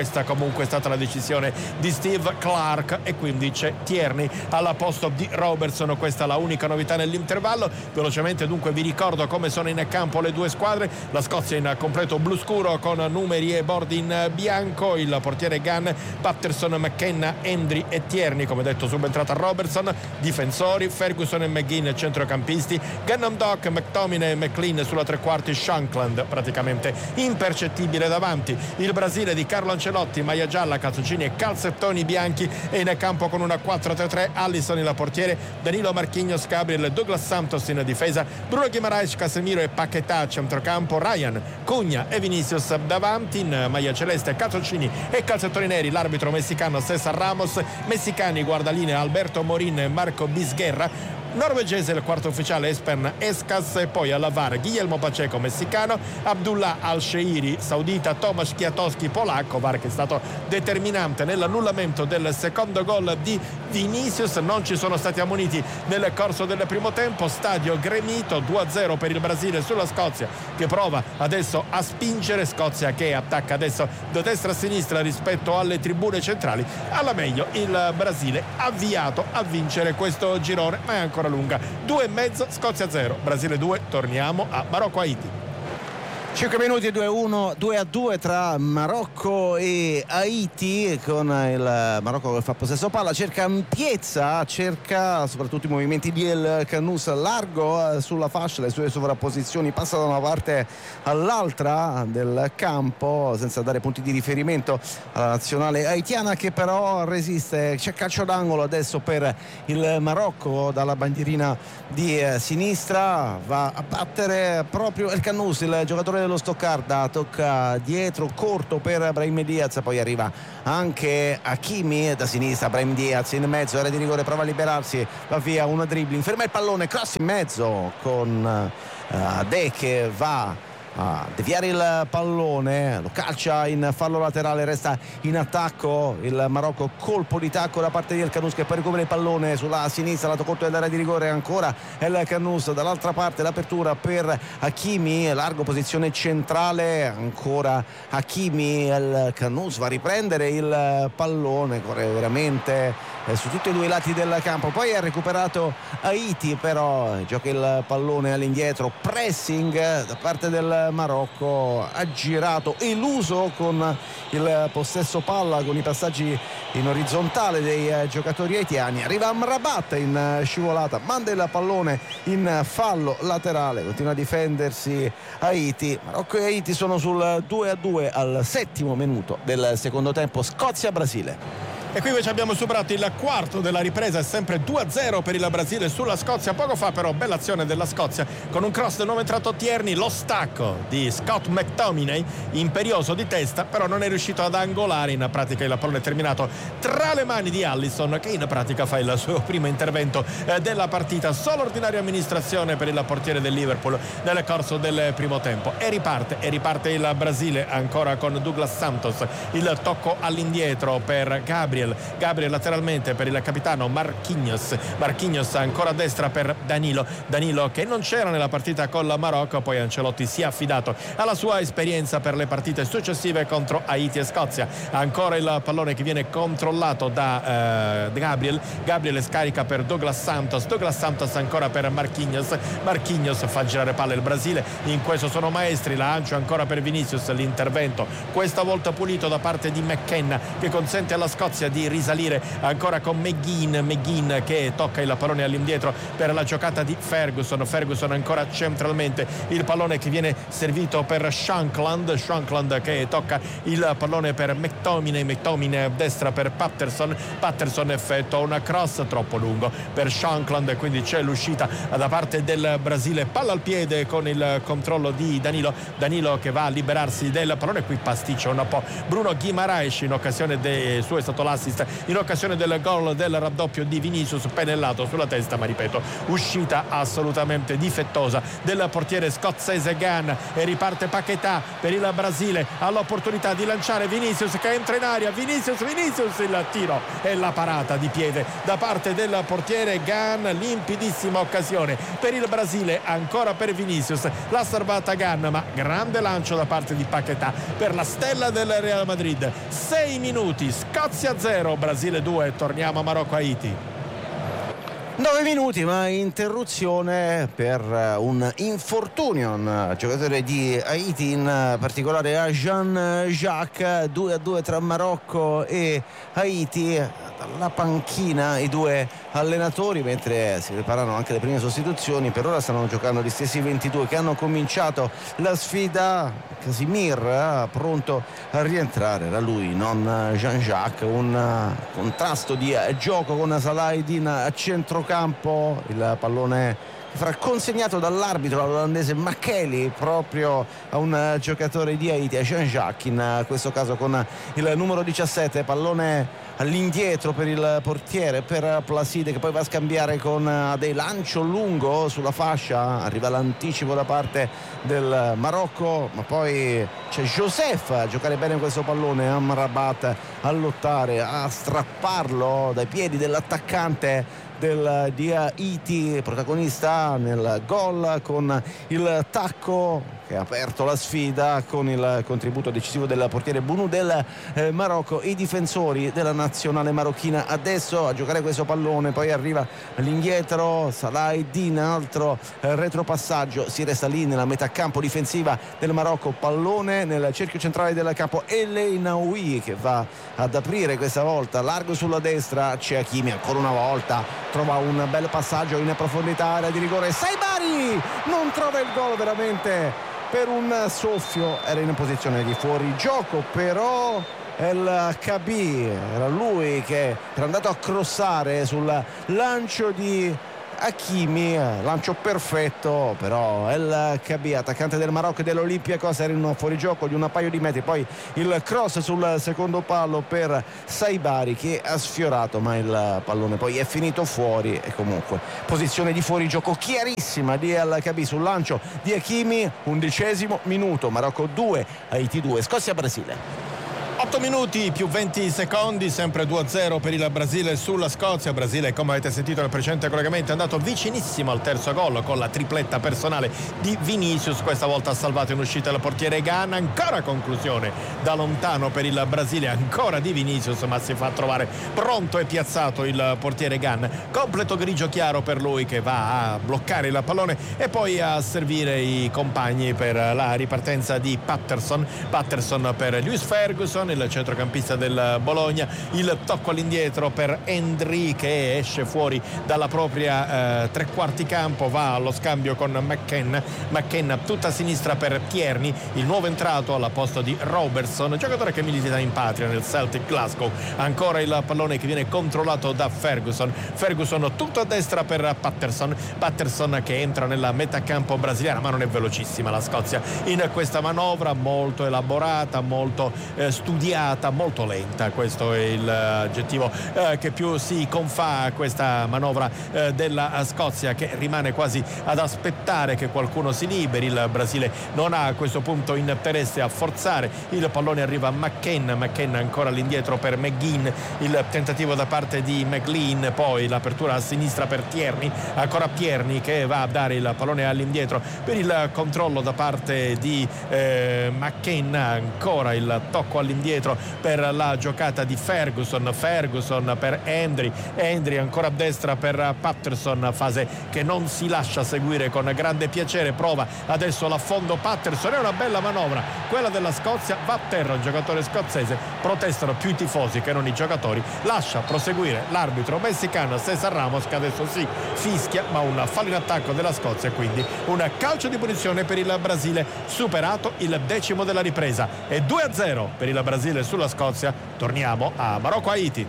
questa comunque è stata la decisione di Steve Clark e quindi c'è Tierney al posto di Robertson. Questa è la unica novità nell'intervallo. Velocemente dunque vi ricordo come sono in campo le due squadre. La Scozia in completo blu scuro con numeri e bordi in bianco, il portiere Gunn, Patterson, McKenna, Hendry e Tierney, come detto subentrata Robertson. Difensori Ferguson e McGinn, centrocampisti, Gannon Dock, McTominay e McLean sulla tre quarti, Shankland praticamente impercettibile davanti. Il Brasile di Carlo Ancelotti, maglia gialla, calzoncini e calzettoni bianchi, e in campo con una quattro tre tre, Alisson il portiere, Danilo, Marquinhos, Gabriel, Douglas Santos in difesa, Bruno Guimaraes, Casemiro e Paquetá a centrocampo, Ryan, Cugna e Vinicius davanti. In maglia celeste, calzoncini e calzettoni neri l'arbitro messicano Cesar Ramos, messicani guardalinea Alberto Morin e Marco Bisguerra, norvegese il quarto ufficiale Espen Escas, e poi alla V A R Guillermo Pacheco messicano, Abdullah Al-Sheiri saudita, Tomasz Kwiatkowski polacco, V A R che è stato determinante nell'annullamento del secondo gol di Vinicius. Non ci sono stati ammoniti nel corso del primo tempo, stadio gremito, due a zero per il Brasile sulla Scozia che prova adesso a spingere, Scozia che attacca adesso da destra a sinistra rispetto alle tribune centrali. Alla meglio il Brasile avviato a vincere questo girone, ma è ancora lunga. Due e mezzo, Scozia zero, Brasile due. Torniamo a Marocco-Haiti. cinque minuti, due a uno, due a due tra Marocco e Haiti, con il Marocco che fa possesso palla, cerca ampiezza, cerca soprattutto i movimenti di El Cannous largo sulla fascia, le sue sovrapposizioni, passa da una parte all'altra del campo senza dare punti di riferimento alla nazionale haitiana, che però resiste. C'è calcio d'angolo adesso per il Marocco dalla bandierina di sinistra, va a battere proprio El Cannous, il giocatore dello Stoccarda, tocca dietro corto per Brahim Diaz, poi arriva anche Hakimi da sinistra, Brahim Diaz in mezzo, area di rigore, prova a liberarsi, va via un dribbling, ferma il pallone, cross in mezzo con uh, De che va a deviare il pallone, lo calcia in fallo laterale, resta in attacco il Marocco, colpo di tacco da parte di El Cannous che poi recupera il pallone sulla sinistra, lato corto dell'area di rigore, ancora El Cannous, dall'altra parte l'apertura per Hakimi, largo posizione centrale, ancora Hakimi, El Cannous va a riprendere il pallone, corre veramente eh, su tutti e due i lati del campo, poi ha recuperato Haiti, però gioca il pallone all'indietro, pressing da parte del Marocco, ha girato, eluso con il possesso palla, con i passaggi in orizzontale dei eh, giocatori haitiani. Arriva Amrabat in eh, scivolata, manda il pallone in fallo laterale, continua a difendersi Haiti. Marocco e Haiti sono sul due a due al settimo minuto del secondo tempo, Scozia-Brasile. E qui invece abbiamo superato il quarto della ripresa, è sempre due a zero per il Brasile sulla Scozia. Poco fa però bella azione della Scozia con un cross del nuovo entrato Tierney, lo stacco di Scott McTominay, imperioso di testa, però non è riuscito ad angolare. In pratica il pallone è terminato tra le mani di Alisson, che in pratica fa il suo primo intervento eh, della partita. Solo ordinaria amministrazione per il portiere del Liverpool nel corso del primo tempo. E riparte, e riparte il Brasile ancora con Douglas Santos, il tocco all'indietro per Gabriel. Gabriel lateralmente per il capitano Marquinhos, Marquinhos ancora a destra per Danilo, Danilo che non c'era nella partita con la Marocco, poi Ancelotti si è affidato alla sua esperienza per le partite successive contro Haiti e Scozia. Ancora il pallone che viene controllato da eh, Gabriel, Gabriel scarica per Douglas Santos, Douglas Santos ancora per Marquinhos, Marquinhos fa girare palle il Brasile, in questo sono maestri, lancio ancora per Vinicius, l'intervento questa volta pulito da parte di McKenna che consente alla Scozia di risalire ancora con McGinn, McGinn che tocca il pallone all'indietro per la giocata di Ferguson, Ferguson ancora centralmente, il pallone che viene servito per Shankland, Shankland che tocca il pallone per McTominay, McTominay a destra per Patterson, Patterson effettua una cross troppo lungo per Shankland, quindi c'è l'uscita da parte del Brasile, palla al piede con il controllo di Danilo, Danilo che va a liberarsi del pallone, qui pasticcia un po' Bruno Guimaraes in occasione del suo è stato l'assist in occasione del gol del raddoppio di Vinicius, penellato sulla testa, ma ripeto, uscita assolutamente difettosa del portiere scozzese Gunn. E riparte Paquetá per il Brasile, all'opportunità di lanciare Vinicius che entra in aria, Vinicius, Vinicius, il tiro e la parata di piede da parte del portiere Gunn, limpidissima occasione per il Brasile, ancora per Vinicius, l'ha salvata Gunn, ma grande lancio da parte di Paquetá per la stella del Real Madrid. Sei minuti, Scozia zero, Brasile due, torniamo a Marocco-Haiti. nove minuti, ma interruzione per un infortunio, un giocatore di Haiti, in particolare a Jean-Jacques. Due a due tra Marocco e Haiti. Dalla panchina i due allenatori, mentre si preparano anche le prime sostituzioni. Per ora stanno giocando gli stessi ventidue che hanno cominciato la sfida. Casimir pronto a rientrare, era lui, non Jean-Jacques. Un contrasto di gioco con Salahedin a centrocampo, il pallone sarà consegnato dall'arbitro olandese Makeli proprio a un giocatore di Haiti, a Jean-Jacques, in questo caso con il numero diciassette. Pallone all'indietro per il portiere, per Placide, che poi va a scambiare con dei lancio lungo sulla fascia. Arriva l'anticipo da parte del Marocco, ma poi c'è Joseph a giocare bene questo pallone, Amrabat a lottare, a strapparlo dai piedi dell'attaccante del di Haiti, protagonista nel gol con il tacco che ha aperto la sfida, con il contributo decisivo del portiere Bounou del eh, Marocco. I difensori della nazionale marocchina adesso a giocare questo pallone, poi arriva all'indietro Salahedin, altro eh, retropassaggio, si resta lì nella metà campo difensiva del Marocco, pallone nel cerchio centrale del campo, El Ainaoui che va ad aprire questa volta largo sulla destra, c'è Hakimi ancora una volta, trova un bel passaggio in profondità, area di rigore, Saibari non trova il gol, veramente per un soffio era in posizione di fuorigioco, però El Khaby era lui che era andato a crossare sul lancio di Hakimi, lancio perfetto, però El Khaby, attaccante del Marocco e dell'Olympiacos, era in un fuorigioco di un paio di metri, poi il cross sul secondo palo per Saibari che ha sfiorato, ma il pallone poi è finito fuori. E comunque posizione di fuorigioco chiarissima di El Khaby sul lancio di Hakimi. Undicesimo minuto, Marocco due, Haiti due, Scozia-Brasile. otto minuti più venti secondi, sempre due a zero per il Brasile sulla Scozia. Brasile, come avete sentito nel precedente collegamento, è andato vicinissimo al terzo gol con la tripletta personale di Vinicius. Questa volta ha salvato in uscita il portiere Gunn. Ancora conclusione da lontano per il Brasile, ancora di Vinicius, ma si fa trovare pronto e piazzato il portiere Gunn. Completo grigio chiaro per lui, che va a bloccare il pallone e poi a servire i compagni per la ripartenza di Patterson. Patterson per Lewis Ferguson, il centrocampista del Bologna. Il tocco all'indietro per Endri che esce fuori dalla propria eh, tre quarti campo, va allo scambio con McKenna. McKenna tutta a sinistra per Tierney, il nuovo entrato alla posto di Robertson, giocatore che milita in patria nel Celtic Glasgow. Ancora il pallone che viene controllato da Ferguson. Ferguson tutto a destra per Patterson. Patterson che entra nella metà campo brasiliana, ma non è velocissima la Scozia in questa manovra, molto elaborata, molto eh, studiata, molto lenta. Questo è l'aggettivo eh, che più si confà a questa manovra eh, della Scozia, che rimane quasi ad aspettare che qualcuno si liberi. Il Brasile non ha a questo punto interesse a forzare. Il pallone arriva a McKenna, McKenna ancora all'indietro per McGinn, il tentativo da parte di McLean, poi l'apertura a sinistra per Tierney, ancora Tierney che va a dare il pallone all'indietro per il controllo da parte di eh, McKenna, ancora il tocco all'indietro per la giocata di Ferguson. Ferguson per Endri, Endri ancora a destra per Patterson, fase che non si lascia seguire con grande piacere. Prova adesso l'affondo Patterson, è una bella manovra quella della Scozia, va a terra il giocatore scozzese, protestano più i tifosi che non i giocatori. Lascia proseguire l'arbitro messicano Cesar Ramos, che adesso sì fischia, ma un fallo in attacco della Scozia, quindi un calcio di punizione per il Brasile, superato il decimo della ripresa. E due a zero per il Brasile sulla Scozia. Torniamo a Marocco-Haiti.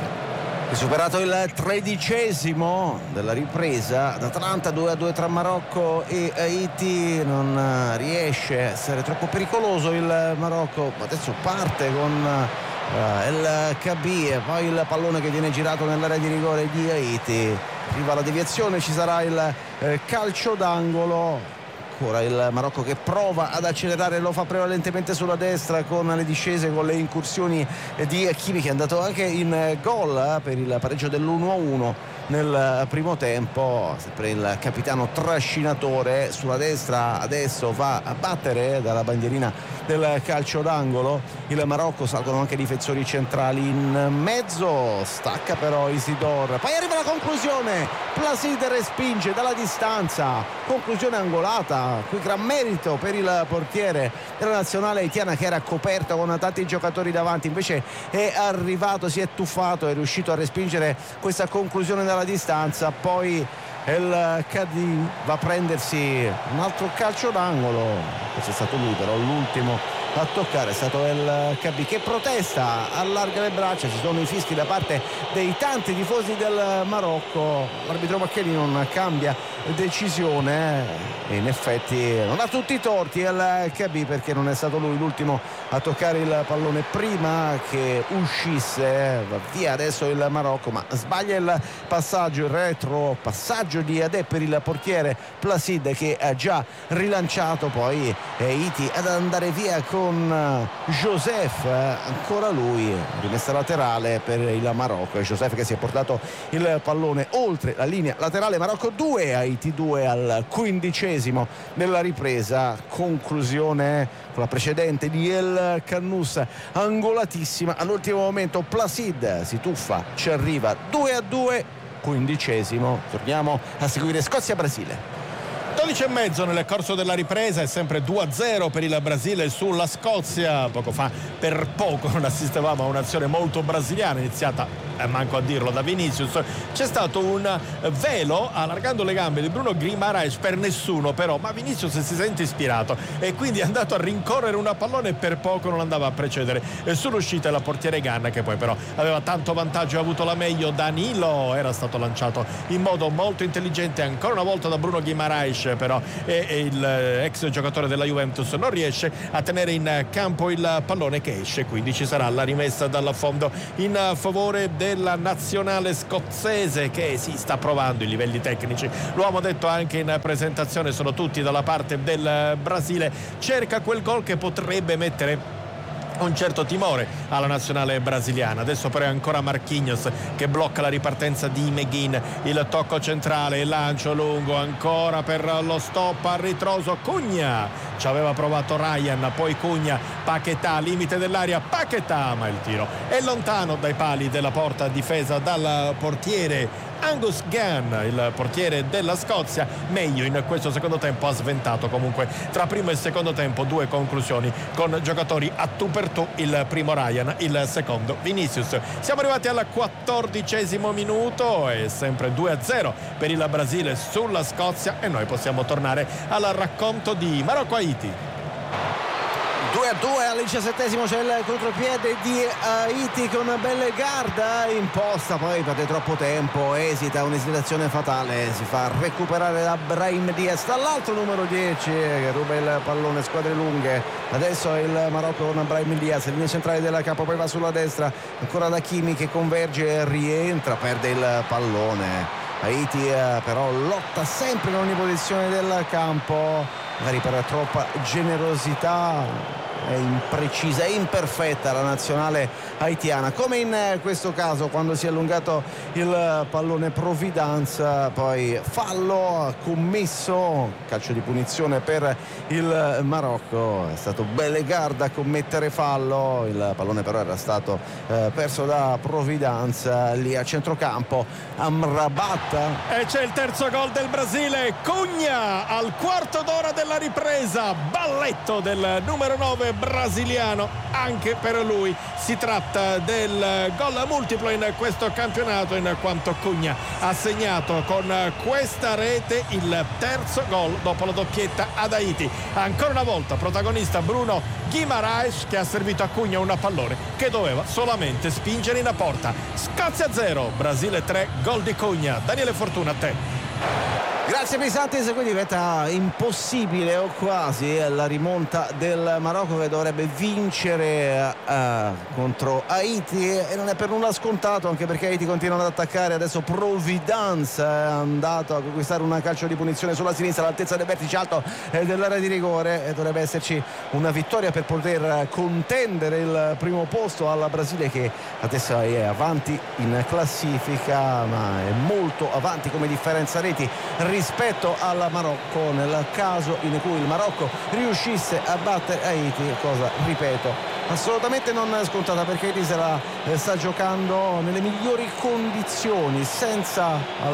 Superato il tredicesimo della ripresa d'Atlanta, due a due tra Marocco e Haiti. Non riesce a essere troppo pericoloso il Marocco, adesso parte con Uh, il K B e poi il pallone che viene girato nell'area di rigore di Haiti. Arriva la deviazione, ci sarà il eh, calcio d'angolo. Ancora il Marocco che prova ad accelerare, lo fa prevalentemente sulla destra con le discese, con le incursioni di Hakimi, che è andato anche in gol eh, per il pareggio dell'uno a uno nel primo tempo. Sempre il capitano trascinatore sulla destra, adesso va a battere dalla bandierina del calcio d'angolo il Marocco. Salgono anche i difensori centrali in mezzo, stacca però Isidore, poi arriva la conclusione, Placid respinge dalla distanza, conclusione angolata. Qui gran merito per il portiere della nazionale haitiana, che era coperto con tanti giocatori davanti, invece è arrivato, si è tuffato, è riuscito a respingere questa conclusione dalla distanza. Poi il Cadì va a prendersi un altro calcio d'angolo, questo è stato lui però l'ultimo a toccare, è stato il K B che protesta, allarga le braccia, ci sono i fischi da parte dei tanti tifosi del Marocco. L'arbitro Macchini non cambia decisione e in effetti non ha tutti i torti il K B, perché non è stato lui l'ultimo a toccare il pallone prima che uscisse. Va via adesso il Marocco, ma sbaglia il passaggio, il retro passaggio di Adè per il portiere Placid, che ha già rilanciato. Poi Haiti ad andare via con Joseph, ancora lui, rimessa laterale per il Marocco, e Joseph che si è portato il pallone oltre la linea laterale. Marocco due, Haiti due al quindicesimo della ripresa. Conclusione con la precedente di El Cannous angolatissima all'ultimo momento. Placid si tuffa, ci arriva due a due, quindicesimo. Torniamo a seguire Scozia-Brasile. dodici e mezzo nel corso della ripresa, è sempre due a zero per il Brasile sulla Scozia. Poco fa per poco non assistevamo a un'azione molto brasiliana, iniziata eh, manco a dirlo da Vinicius. C'è stato un velo allargando le gambe di Bruno Guimaraes per nessuno, però, ma Vinicius si sente ispirato e quindi è andato a rincorrere una pallone e per poco non andava a precedere e sull'uscita la portiere Ganna, che poi però aveva tanto vantaggio e ha avuto la meglio. Danilo era stato lanciato in modo molto intelligente ancora una volta da Bruno Guimaraes, però e, e il ex giocatore della Juventus non riesce a tenere in campo il pallone che esce, quindi ci sarà la rimessa dal fondo in favore della nazionale scozzese, che si sta provando i livelli tecnici. Lo abbiamo detto anche in presentazione, sono tutti dalla parte del Brasile, cerca quel gol che potrebbe mettere un certo timore alla nazionale brasiliana. Adesso però è ancora Marquinhos che blocca la ripartenza di Meguin, il tocco centrale, il lancio lungo ancora per lo stop a ritroso. Cugna ci aveva provato Ryan, poi Cugna, Paquetá, limite dell'area, Paquetá, ma il tiro è lontano dai pali della porta difesa dal portiere Angus Gunn, il portiere della Scozia. Meglio in questo secondo tempo, ha sventato comunque tra primo e secondo tempo due conclusioni con giocatori a tu per tu, il primo Ryan, il secondo Vinicius. Siamo arrivati al quattordicesimo minuto e sempre due a zero per il Brasile sulla Scozia, e noi possiamo tornare al racconto di Marocco-Haiti. due a due al diciassettesimo, c'è il contropiede di Haiti con Bellegarde imposta, poi perde troppo tempo, esita, un'esitazione fatale, si fa recuperare da Brahim Diaz, dall'altro numero dieci che ruba il pallone, squadre lunghe. Adesso è il Marocco con Brahim Diaz, linea centrale della capo, poi va sulla destra, ancora da Hakimi che converge e rientra, perde il pallone. Haiti eh, però lotta sempre in ogni posizione del campo, magari per troppa generosità, è imprecisa, è imperfetta la nazionale haitiana, come in questo caso quando si è allungato il pallone Providanza, poi fallo commesso, calcio di punizione per il Marocco, è stato Bellegarde a commettere fallo, il pallone però era stato eh, perso da Providanza. Lì a centrocampo Amrabat, e c'è il terzo gol del Brasile, Cugna al quarto d'ora della ripresa, balletto del numero nove brasiliano, anche per lui si tratta del gol multiplo in questo campionato, in quanto Cugna ha segnato con questa rete il terzo gol dopo la doppietta ad Haiti. Ancora una volta protagonista Bruno Guimaraes, che ha servito a Cugna un pallone che doveva solamente spingere in porta. Scozia zero, Brasile tre, gol di Cugna. Daniele Fortuna, a te. Grazie Pisantis, quindi diventa impossibile o quasi la rimonta del Marocco, che dovrebbe vincere uh, contro Haiti, e non è per nulla scontato, anche perché Haiti continua ad attaccare. Adesso Providence è andato a conquistare un calcio di punizione sulla sinistra all'altezza del vertice alto dell'area di rigore, e dovrebbe esserci una vittoria per poter contendere il primo posto al Brasile, che adesso è avanti in classifica, ma è molto avanti come differenza reti rispetto al Marocco, nel caso in cui il Marocco riuscisse a battere Haiti, cosa, ripeto, assolutamente non scontata, perché Haiti se la eh, sta giocando nelle migliori condizioni, senza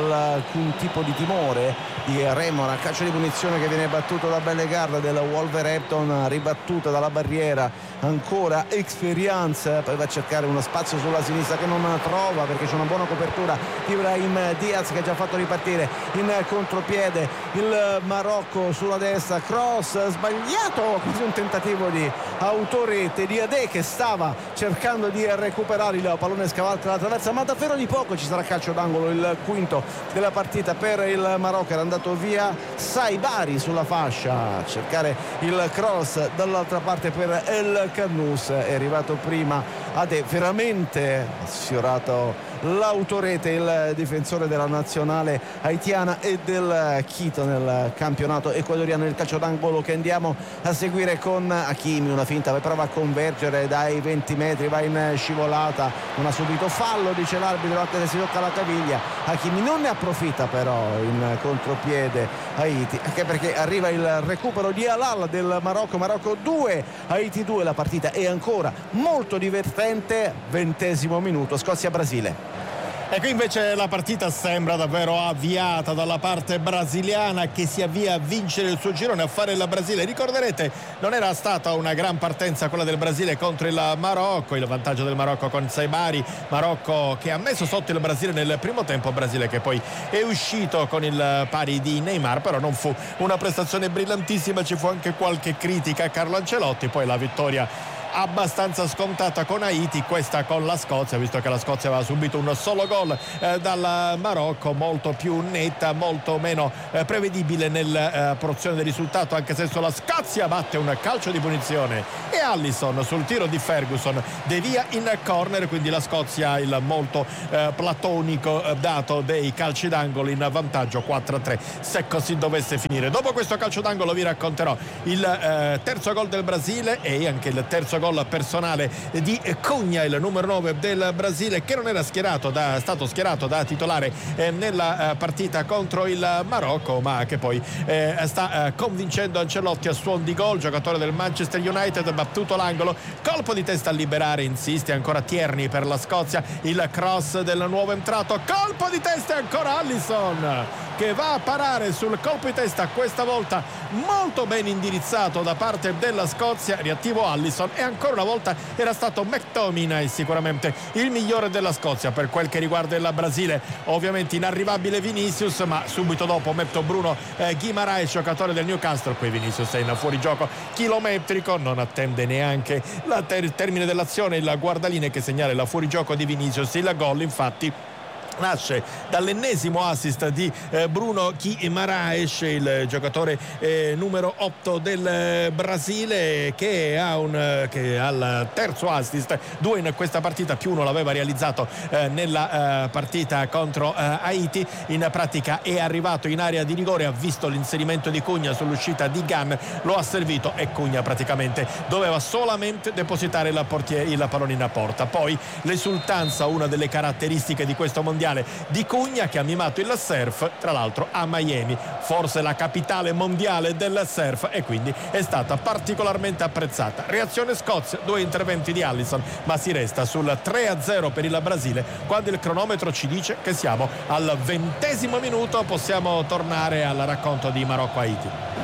alcun tipo di timore di Remora. Calcio di punizione che viene battuto da Bellegarde del Wolverhampton, ribattuta dalla barriera, ancora Experience, poi va a cercare uno spazio sulla sinistra che non trova, perché c'è una buona copertura di Brahim Diaz, che ha già fatto ripartire in contropiede il Marocco sulla destra. Cross sbagliato, quasi un tentativo di autorete di Adé, che stava cercando di recuperare il pallone, scavalca la traversa, ma davvero di poco. Ci sarà calcio d'angolo, il quinto della partita per il Marocco. Era andato via Saibari sulla fascia a cercare il cross dall'altra parte per El Cannous, è arrivato prima Adé, veramente ha sfiorato l'autorete il difensore della nazionale haitiana e del Quito nel campionato ecuadoriano. Il calcio d'angolo che andiamo a seguire con Hakimi, una finta, prova a convergere dai venti metri, va in scivolata, non ha subito fallo, dice l'arbitro, anche se si tocca la caviglia. Hakimi non ne approfitta però in contropiede Haiti, anche perché arriva il recupero di Alal del Marocco. Marocco due, Haiti due. La partita è ancora molto divertente, ventesimo minuto, Scozia-Brasile. E qui invece la partita sembra davvero avviata dalla parte brasiliana, che si avvia a vincere il suo girone, a fare il Brasile. Ricorderete, non era stata una gran partenza quella del Brasile contro il Marocco, il vantaggio del Marocco con Saibari, Marocco che ha messo sotto il Brasile nel primo tempo, Brasile che poi è uscito con il pari di Neymar, però non fu una prestazione brillantissima, ci fu anche qualche critica a Carlo Ancelotti. Poi la vittoria abbastanza scontata con Haiti, questa con la Scozia, visto che la Scozia aveva subito un solo gol eh, dal Marocco, molto più netta, molto meno eh, prevedibile nella eh, porzione del risultato, anche se la Scozia batte un calcio di punizione e Allison sul tiro di Ferguson devia in corner, quindi la Scozia il molto eh, platonico eh, dato dei calci d'angolo in vantaggio quattro a tre, se così dovesse finire. Dopo questo calcio d'angolo vi racconterò il eh, terzo gol del Brasile e anche il terzo gol personale di Cunha, il numero nove del Brasile, che non era schierato da, stato schierato da titolare eh, nella eh, partita contro il Marocco, ma che poi eh, sta eh, convincendo Ancelotti a suon di gol. Giocatore del Manchester United, battuto l'angolo, colpo di testa a liberare, insiste ancora Tierney per la Scozia, il cross del nuovo entrato, colpo di testa e ancora Allison che va a parare sul colpo di testa, questa volta molto ben indirizzato da parte della Scozia, riattivo Allison, e ancora una volta era stato McTominay sicuramente il migliore della Scozia. Per quel che riguarda il Brasile, ovviamente inarrivabile Vinicius, ma subito dopo metto Bruno eh, Guimaraes, giocatore del Newcastle. Qui Vinicius è in fuorigioco chilometrico, non attende neanche il ter- termine dell'azione, il guardaline che segnala il fuorigioco di Vinicius. Il gol infatti nasce dall'ennesimo assist di eh, Bruno Guimaraes, il giocatore eh, numero otto del eh, Brasile, che ha un eh, che al terzo assist, due in questa partita, più uno l'aveva realizzato eh, nella eh, partita contro eh, Haiti. In pratica è arrivato in area di rigore, ha visto l'inserimento di Cunha sull'uscita di Gan, lo ha servito e Cunha praticamente doveva solamente depositare la portiere, il pallone in porta. Poi l'esultanza, una delle caratteristiche di questo mondiale di Cunha, che ha mimato il surf, tra l'altro a Miami, forse la capitale mondiale del surf, e quindi è stata particolarmente apprezzata. Reazione Scozia, due interventi di Allison, ma si resta sul tre a zero per il Brasile, quando il cronometro ci dice che siamo al ventesimo minuto. Possiamo tornare al racconto di Marocco-Haiti.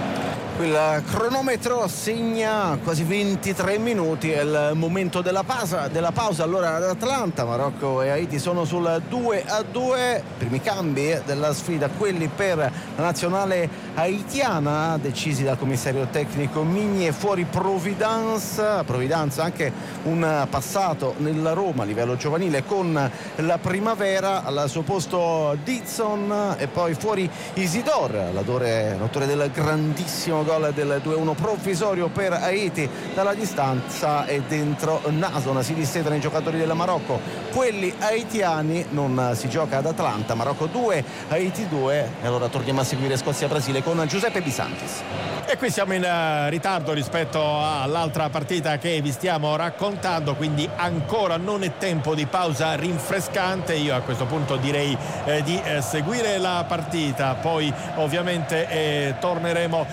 Il cronometro segna quasi ventitré minuti, è il momento della pausa, della pausa allora ad Atlanta. Marocco e Haiti sono sul due a due, primi cambi della sfida, quelli per la nazionale haitiana, decisi dal commissario tecnico Migni. Fuori Providence, Providence anche un passato nella Roma a livello giovanile con la Primavera, al suo posto Dixon, e poi fuori Isidor, l'autore, l'autore del grandissimo gol del due a uno provvisorio per Haiti dalla distanza, e dentro Nason si dissetano i giocatori del Marocco, quelli haitiani. Non si gioca ad Atlanta, Marocco due, Haiti due, e allora torniamo a seguire Scozia-Brasile con Giuseppe Bisantis. E qui siamo in uh, ritardo rispetto all'altra partita che vi stiamo raccontando, quindi ancora non è tempo di pausa rinfrescante. Io a questo punto direi eh, di eh, seguire la partita, poi ovviamente eh, torneremo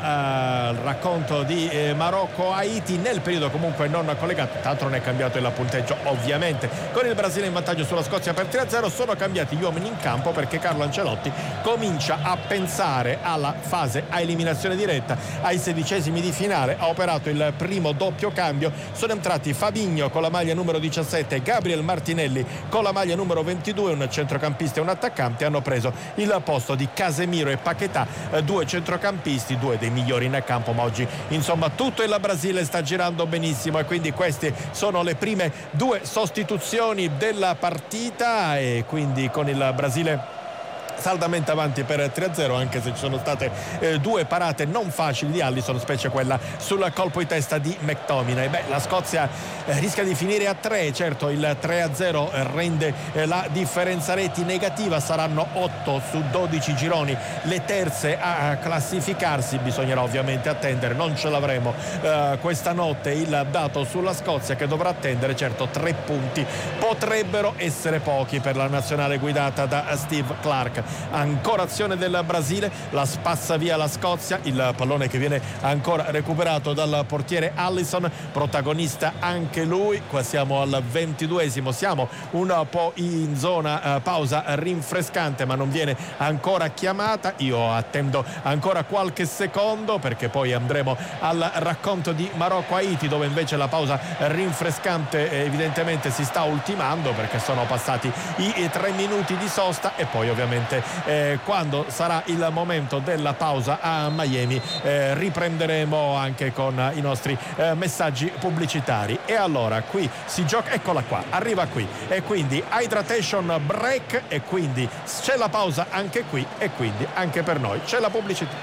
al uh, racconto di eh, Marocco-Haiti nel periodo comunque non collegato. Tanto non è cambiato il punteggio ovviamente, con il Brasile in vantaggio sulla Scozia per tre a zero. Sono cambiati gli uomini in campo perché Carlo Ancelotti comincia a pensare alla fase a eliminazione diretta. Ai sedicesimi di finale ha operato il primo doppio cambio, sono entrati Fabinho con la maglia numero diciassette e Gabriel Martinelli con la maglia numero ventidue, un centrocampista e un attaccante. Hanno preso il posto di Casemiro e Paquetá, due centrocampisti, due dei migliori in campo, ma oggi insomma tutto il Brasile sta girando benissimo, e quindi queste sono le prime due sostituzioni della partita, e quindi con il Brasile saldamente avanti per tre a zero, anche se ci sono state eh, due parate non facili di Alisson, specie quella sul colpo di testa di McTominay. Beh, la Scozia eh, rischia di finire a tre, certo il tre a zero rende eh, la differenza reti negativa, saranno otto su dodici gironi le terze a classificarsi. Bisognerà ovviamente attendere, non ce l'avremo eh, questa notte il dato sulla Scozia, che dovrà attendere. Certo, tre punti potrebbero essere pochi per la nazionale guidata da Steve Clarke. Ancora azione del Brasile, la spazza via la Scozia, il pallone che viene ancora recuperato dal portiere Alisson, protagonista anche lui. Qua siamo al ventiduesimo, siamo un po' in zona eh, pausa rinfrescante, ma non viene ancora chiamata. Io attendo ancora qualche secondo, perché poi andremo al racconto di Marocco-Haiti, dove invece la pausa rinfrescante eh, evidentemente si sta ultimando, perché sono passati i, i tre minuti di sosta, e poi ovviamente Eh, quando sarà il momento della pausa a Miami eh, riprenderemo anche con i nostri eh, messaggi pubblicitari. E allora qui si gioca, eccola qua, arriva qui, e quindi hydration break, e quindi c'è la pausa anche qui, e quindi anche per noi c'è la pubblicità.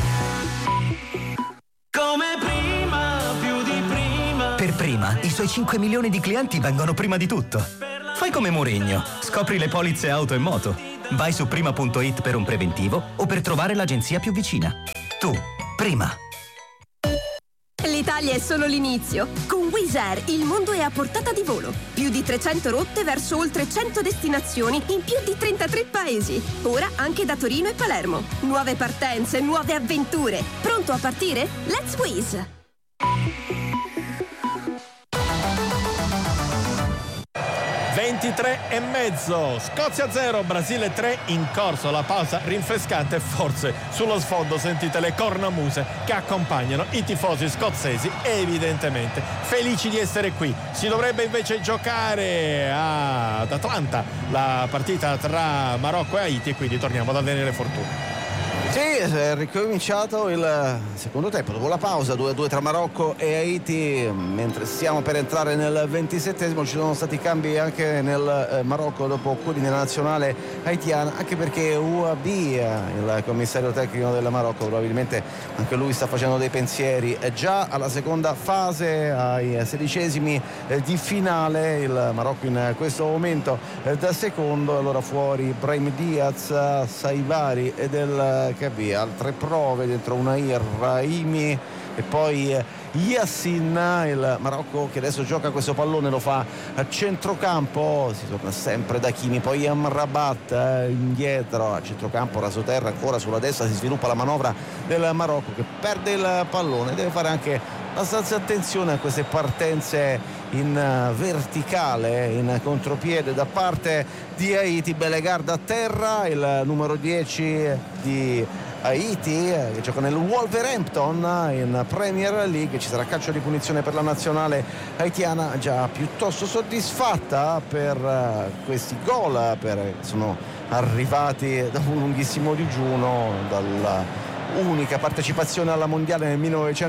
Come prima, più di prima. Per Prima, i suoi cinque milioni di clienti vengono prima di tutto. Fai come Mourinho, scopri le polizze auto e moto. Vai su prima punto it per un preventivo o per trovare l'agenzia più vicina. Tu, Prima. L'Italia è solo l'inizio. Con Wizz Air il mondo è a portata di volo. Più di trecento rotte verso oltre cento destinazioni in più di trentatré paesi. Ora anche da Torino e Palermo. Nuove partenze, nuove avventure. Pronto a partire? Let's Wizz! ventitré e mezzo, Scozia zero, Brasile tre, in corso la pausa rinfrescante. Forse sullo sfondo sentite le cornamuse che accompagnano i tifosi scozzesi, evidentemente felici di essere qui. Si dovrebbe invece giocare ad Atlanta la partita tra Marocco e Haiti, e quindi torniamo da Daniele Fortuna. Sì, è ricominciato il secondo tempo dopo la pausa, due a due tra Marocco e Haiti. Mentre stiamo per entrare nel ventisettesimo, ci sono stati cambi anche nel Marocco dopo quelli nella nazionale haitiana, anche perché Ouabi, il commissario tecnico del Marocco, probabilmente anche lui sta facendo dei pensieri. Già alla seconda fase, ai sedicesimi di finale, il Marocco in questo momento da secondo. Allora fuori Brahim Diaz, Saivari e del Cabia, altre prove dentro Unair Rahimi e poi Yassin. Il Marocco che adesso gioca questo pallone, lo fa a centrocampo, si torna sempre da Chimi, poi Amrabat eh, indietro a centrocampo, rasoterra ancora sulla destra. Si sviluppa la manovra del Marocco che perde il pallone, deve fare anche abbastanza attenzione a queste partenze in verticale, in contropiede da parte di Haiti. Bellegarde a terra, il numero dieci di Haiti che gioca nel Wolverhampton in Premier League. Ci sarà calcio di punizione per la nazionale haitiana, già piuttosto soddisfatta per questi gol, per, sono arrivati dopo un lunghissimo digiuno dal unica partecipazione alla mondiale nel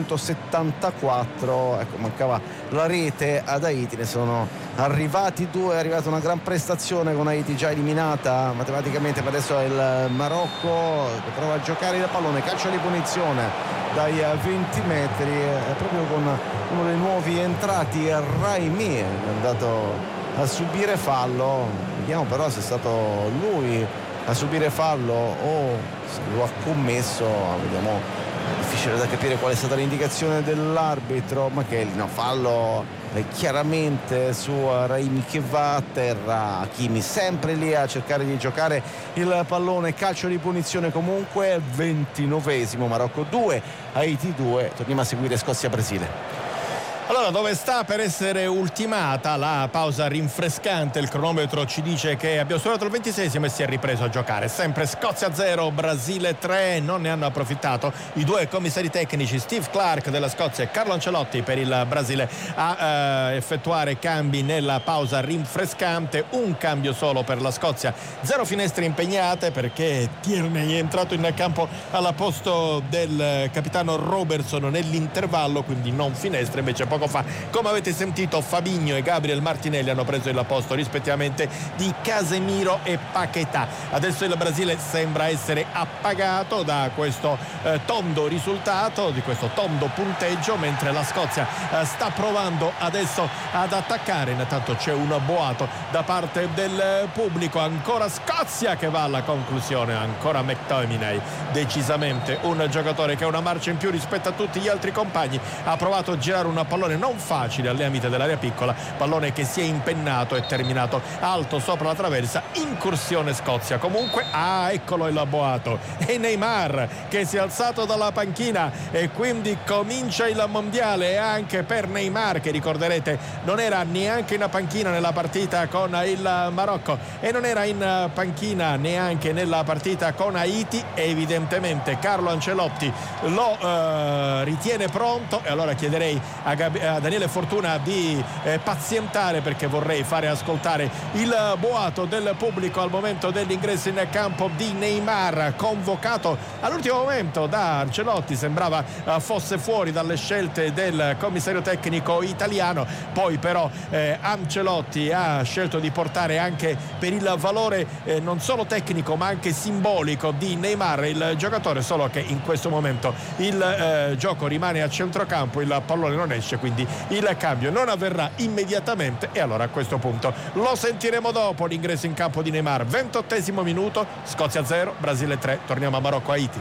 millenovecentosettantaquattro. Ecco, mancava la rete ad Haiti, ne sono arrivati due, è arrivata una gran prestazione con Haiti già eliminata matematicamente, ma adesso è il Marocco che prova a giocare il pallone, calcio di punizione dai venti metri, è proprio con uno dei nuovi entrati, Raimi, è andato a subire fallo. Vediamo però se è stato lui a subire fallo o se lo ha commesso. Vediamo, è difficile da capire qual è stata l'indicazione dell'arbitro, ma che no, fallo è chiaramente su Raimi che va a terra. Hakimi sempre lì a cercare di giocare il pallone, calcio di punizione comunque. Ventinovesimo, Marocco due, Haiti due. Torniamo a seguire Scozia-Brasile. Allora, dove sta per essere ultimata la pausa rinfrescante, il cronometro ci dice che abbiamo superato il ventiseiesimo e si è ripreso a giocare. Sempre Scozia zero, Brasile tre, non ne hanno approfittato i due commissari tecnici Steve Clark della Scozia e Carlo Ancelotti per il Brasile a eh, effettuare cambi nella pausa rinfrescante. Un cambio solo per la Scozia, zero finestre impegnate perché Tierney è entrato in campo al posto del capitano Robertson nell'intervallo, quindi non finestre. Invece poco fa, come avete sentito, Fabinho e Gabriel Martinelli hanno preso il posto rispettivamente di Casemiro e Paquetá. Adesso il Brasile sembra essere appagato da questo eh, tondo risultato, di questo tondo punteggio, mentre la Scozia eh, sta provando adesso ad attaccare. Intanto c'è un boato da parte del pubblico, ancora Scozia che va alla conclusione, ancora McTominay, decisamente un giocatore che ha una marcia in più rispetto a tutti gli altri compagni. Ha provato a girare una pallone non facile alle limite dell'area piccola, pallone che si è impennato e terminato alto sopra la traversa. Incursione Scozia comunque. Ah, eccolo il boato, e Neymar che si è alzato dalla panchina e quindi comincia il mondiale anche per Neymar, che ricorderete non era neanche in panchina nella partita con il Marocco e non era in panchina neanche nella partita con Haiti. Evidentemente Carlo Ancelotti lo eh, ritiene pronto, e allora chiederei a Gab- a Daniele Fortuna di eh, pazientare, perché vorrei fare ascoltare il boato del pubblico al momento dell'ingresso in campo di Neymar, convocato all'ultimo momento da Ancelotti. Sembrava eh, fosse fuori dalle scelte del commissario tecnico italiano, poi però eh, Ancelotti ha scelto di portare anche per il valore eh, non solo tecnico ma anche simbolico di Neymar il giocatore, solo che in questo momento il eh, gioco rimane a centrocampo, il pallone non esce, quindi il cambio non avverrà immediatamente e allora a questo punto lo sentiremo dopo l'ingresso in campo di Neymar. ventottesimo minuto, Scozia zero, Brasile tre. Torniamo a Marocco-Haiti.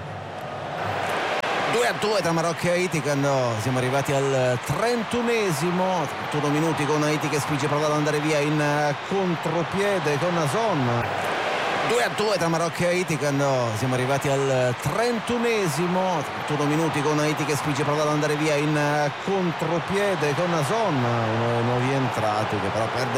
due a due tra Marocco e Haiti quando siamo arrivati al trentunesimo, trentuno minuti con Haiti che spinge per andare via in contropiede con Son. due a due tra Marocco e Haiti quando siamo arrivati al trentunesimo, trentuno minuti con Haiti che spinge per andare via in contropiede con Son, uno dei nuovi entrati che però perde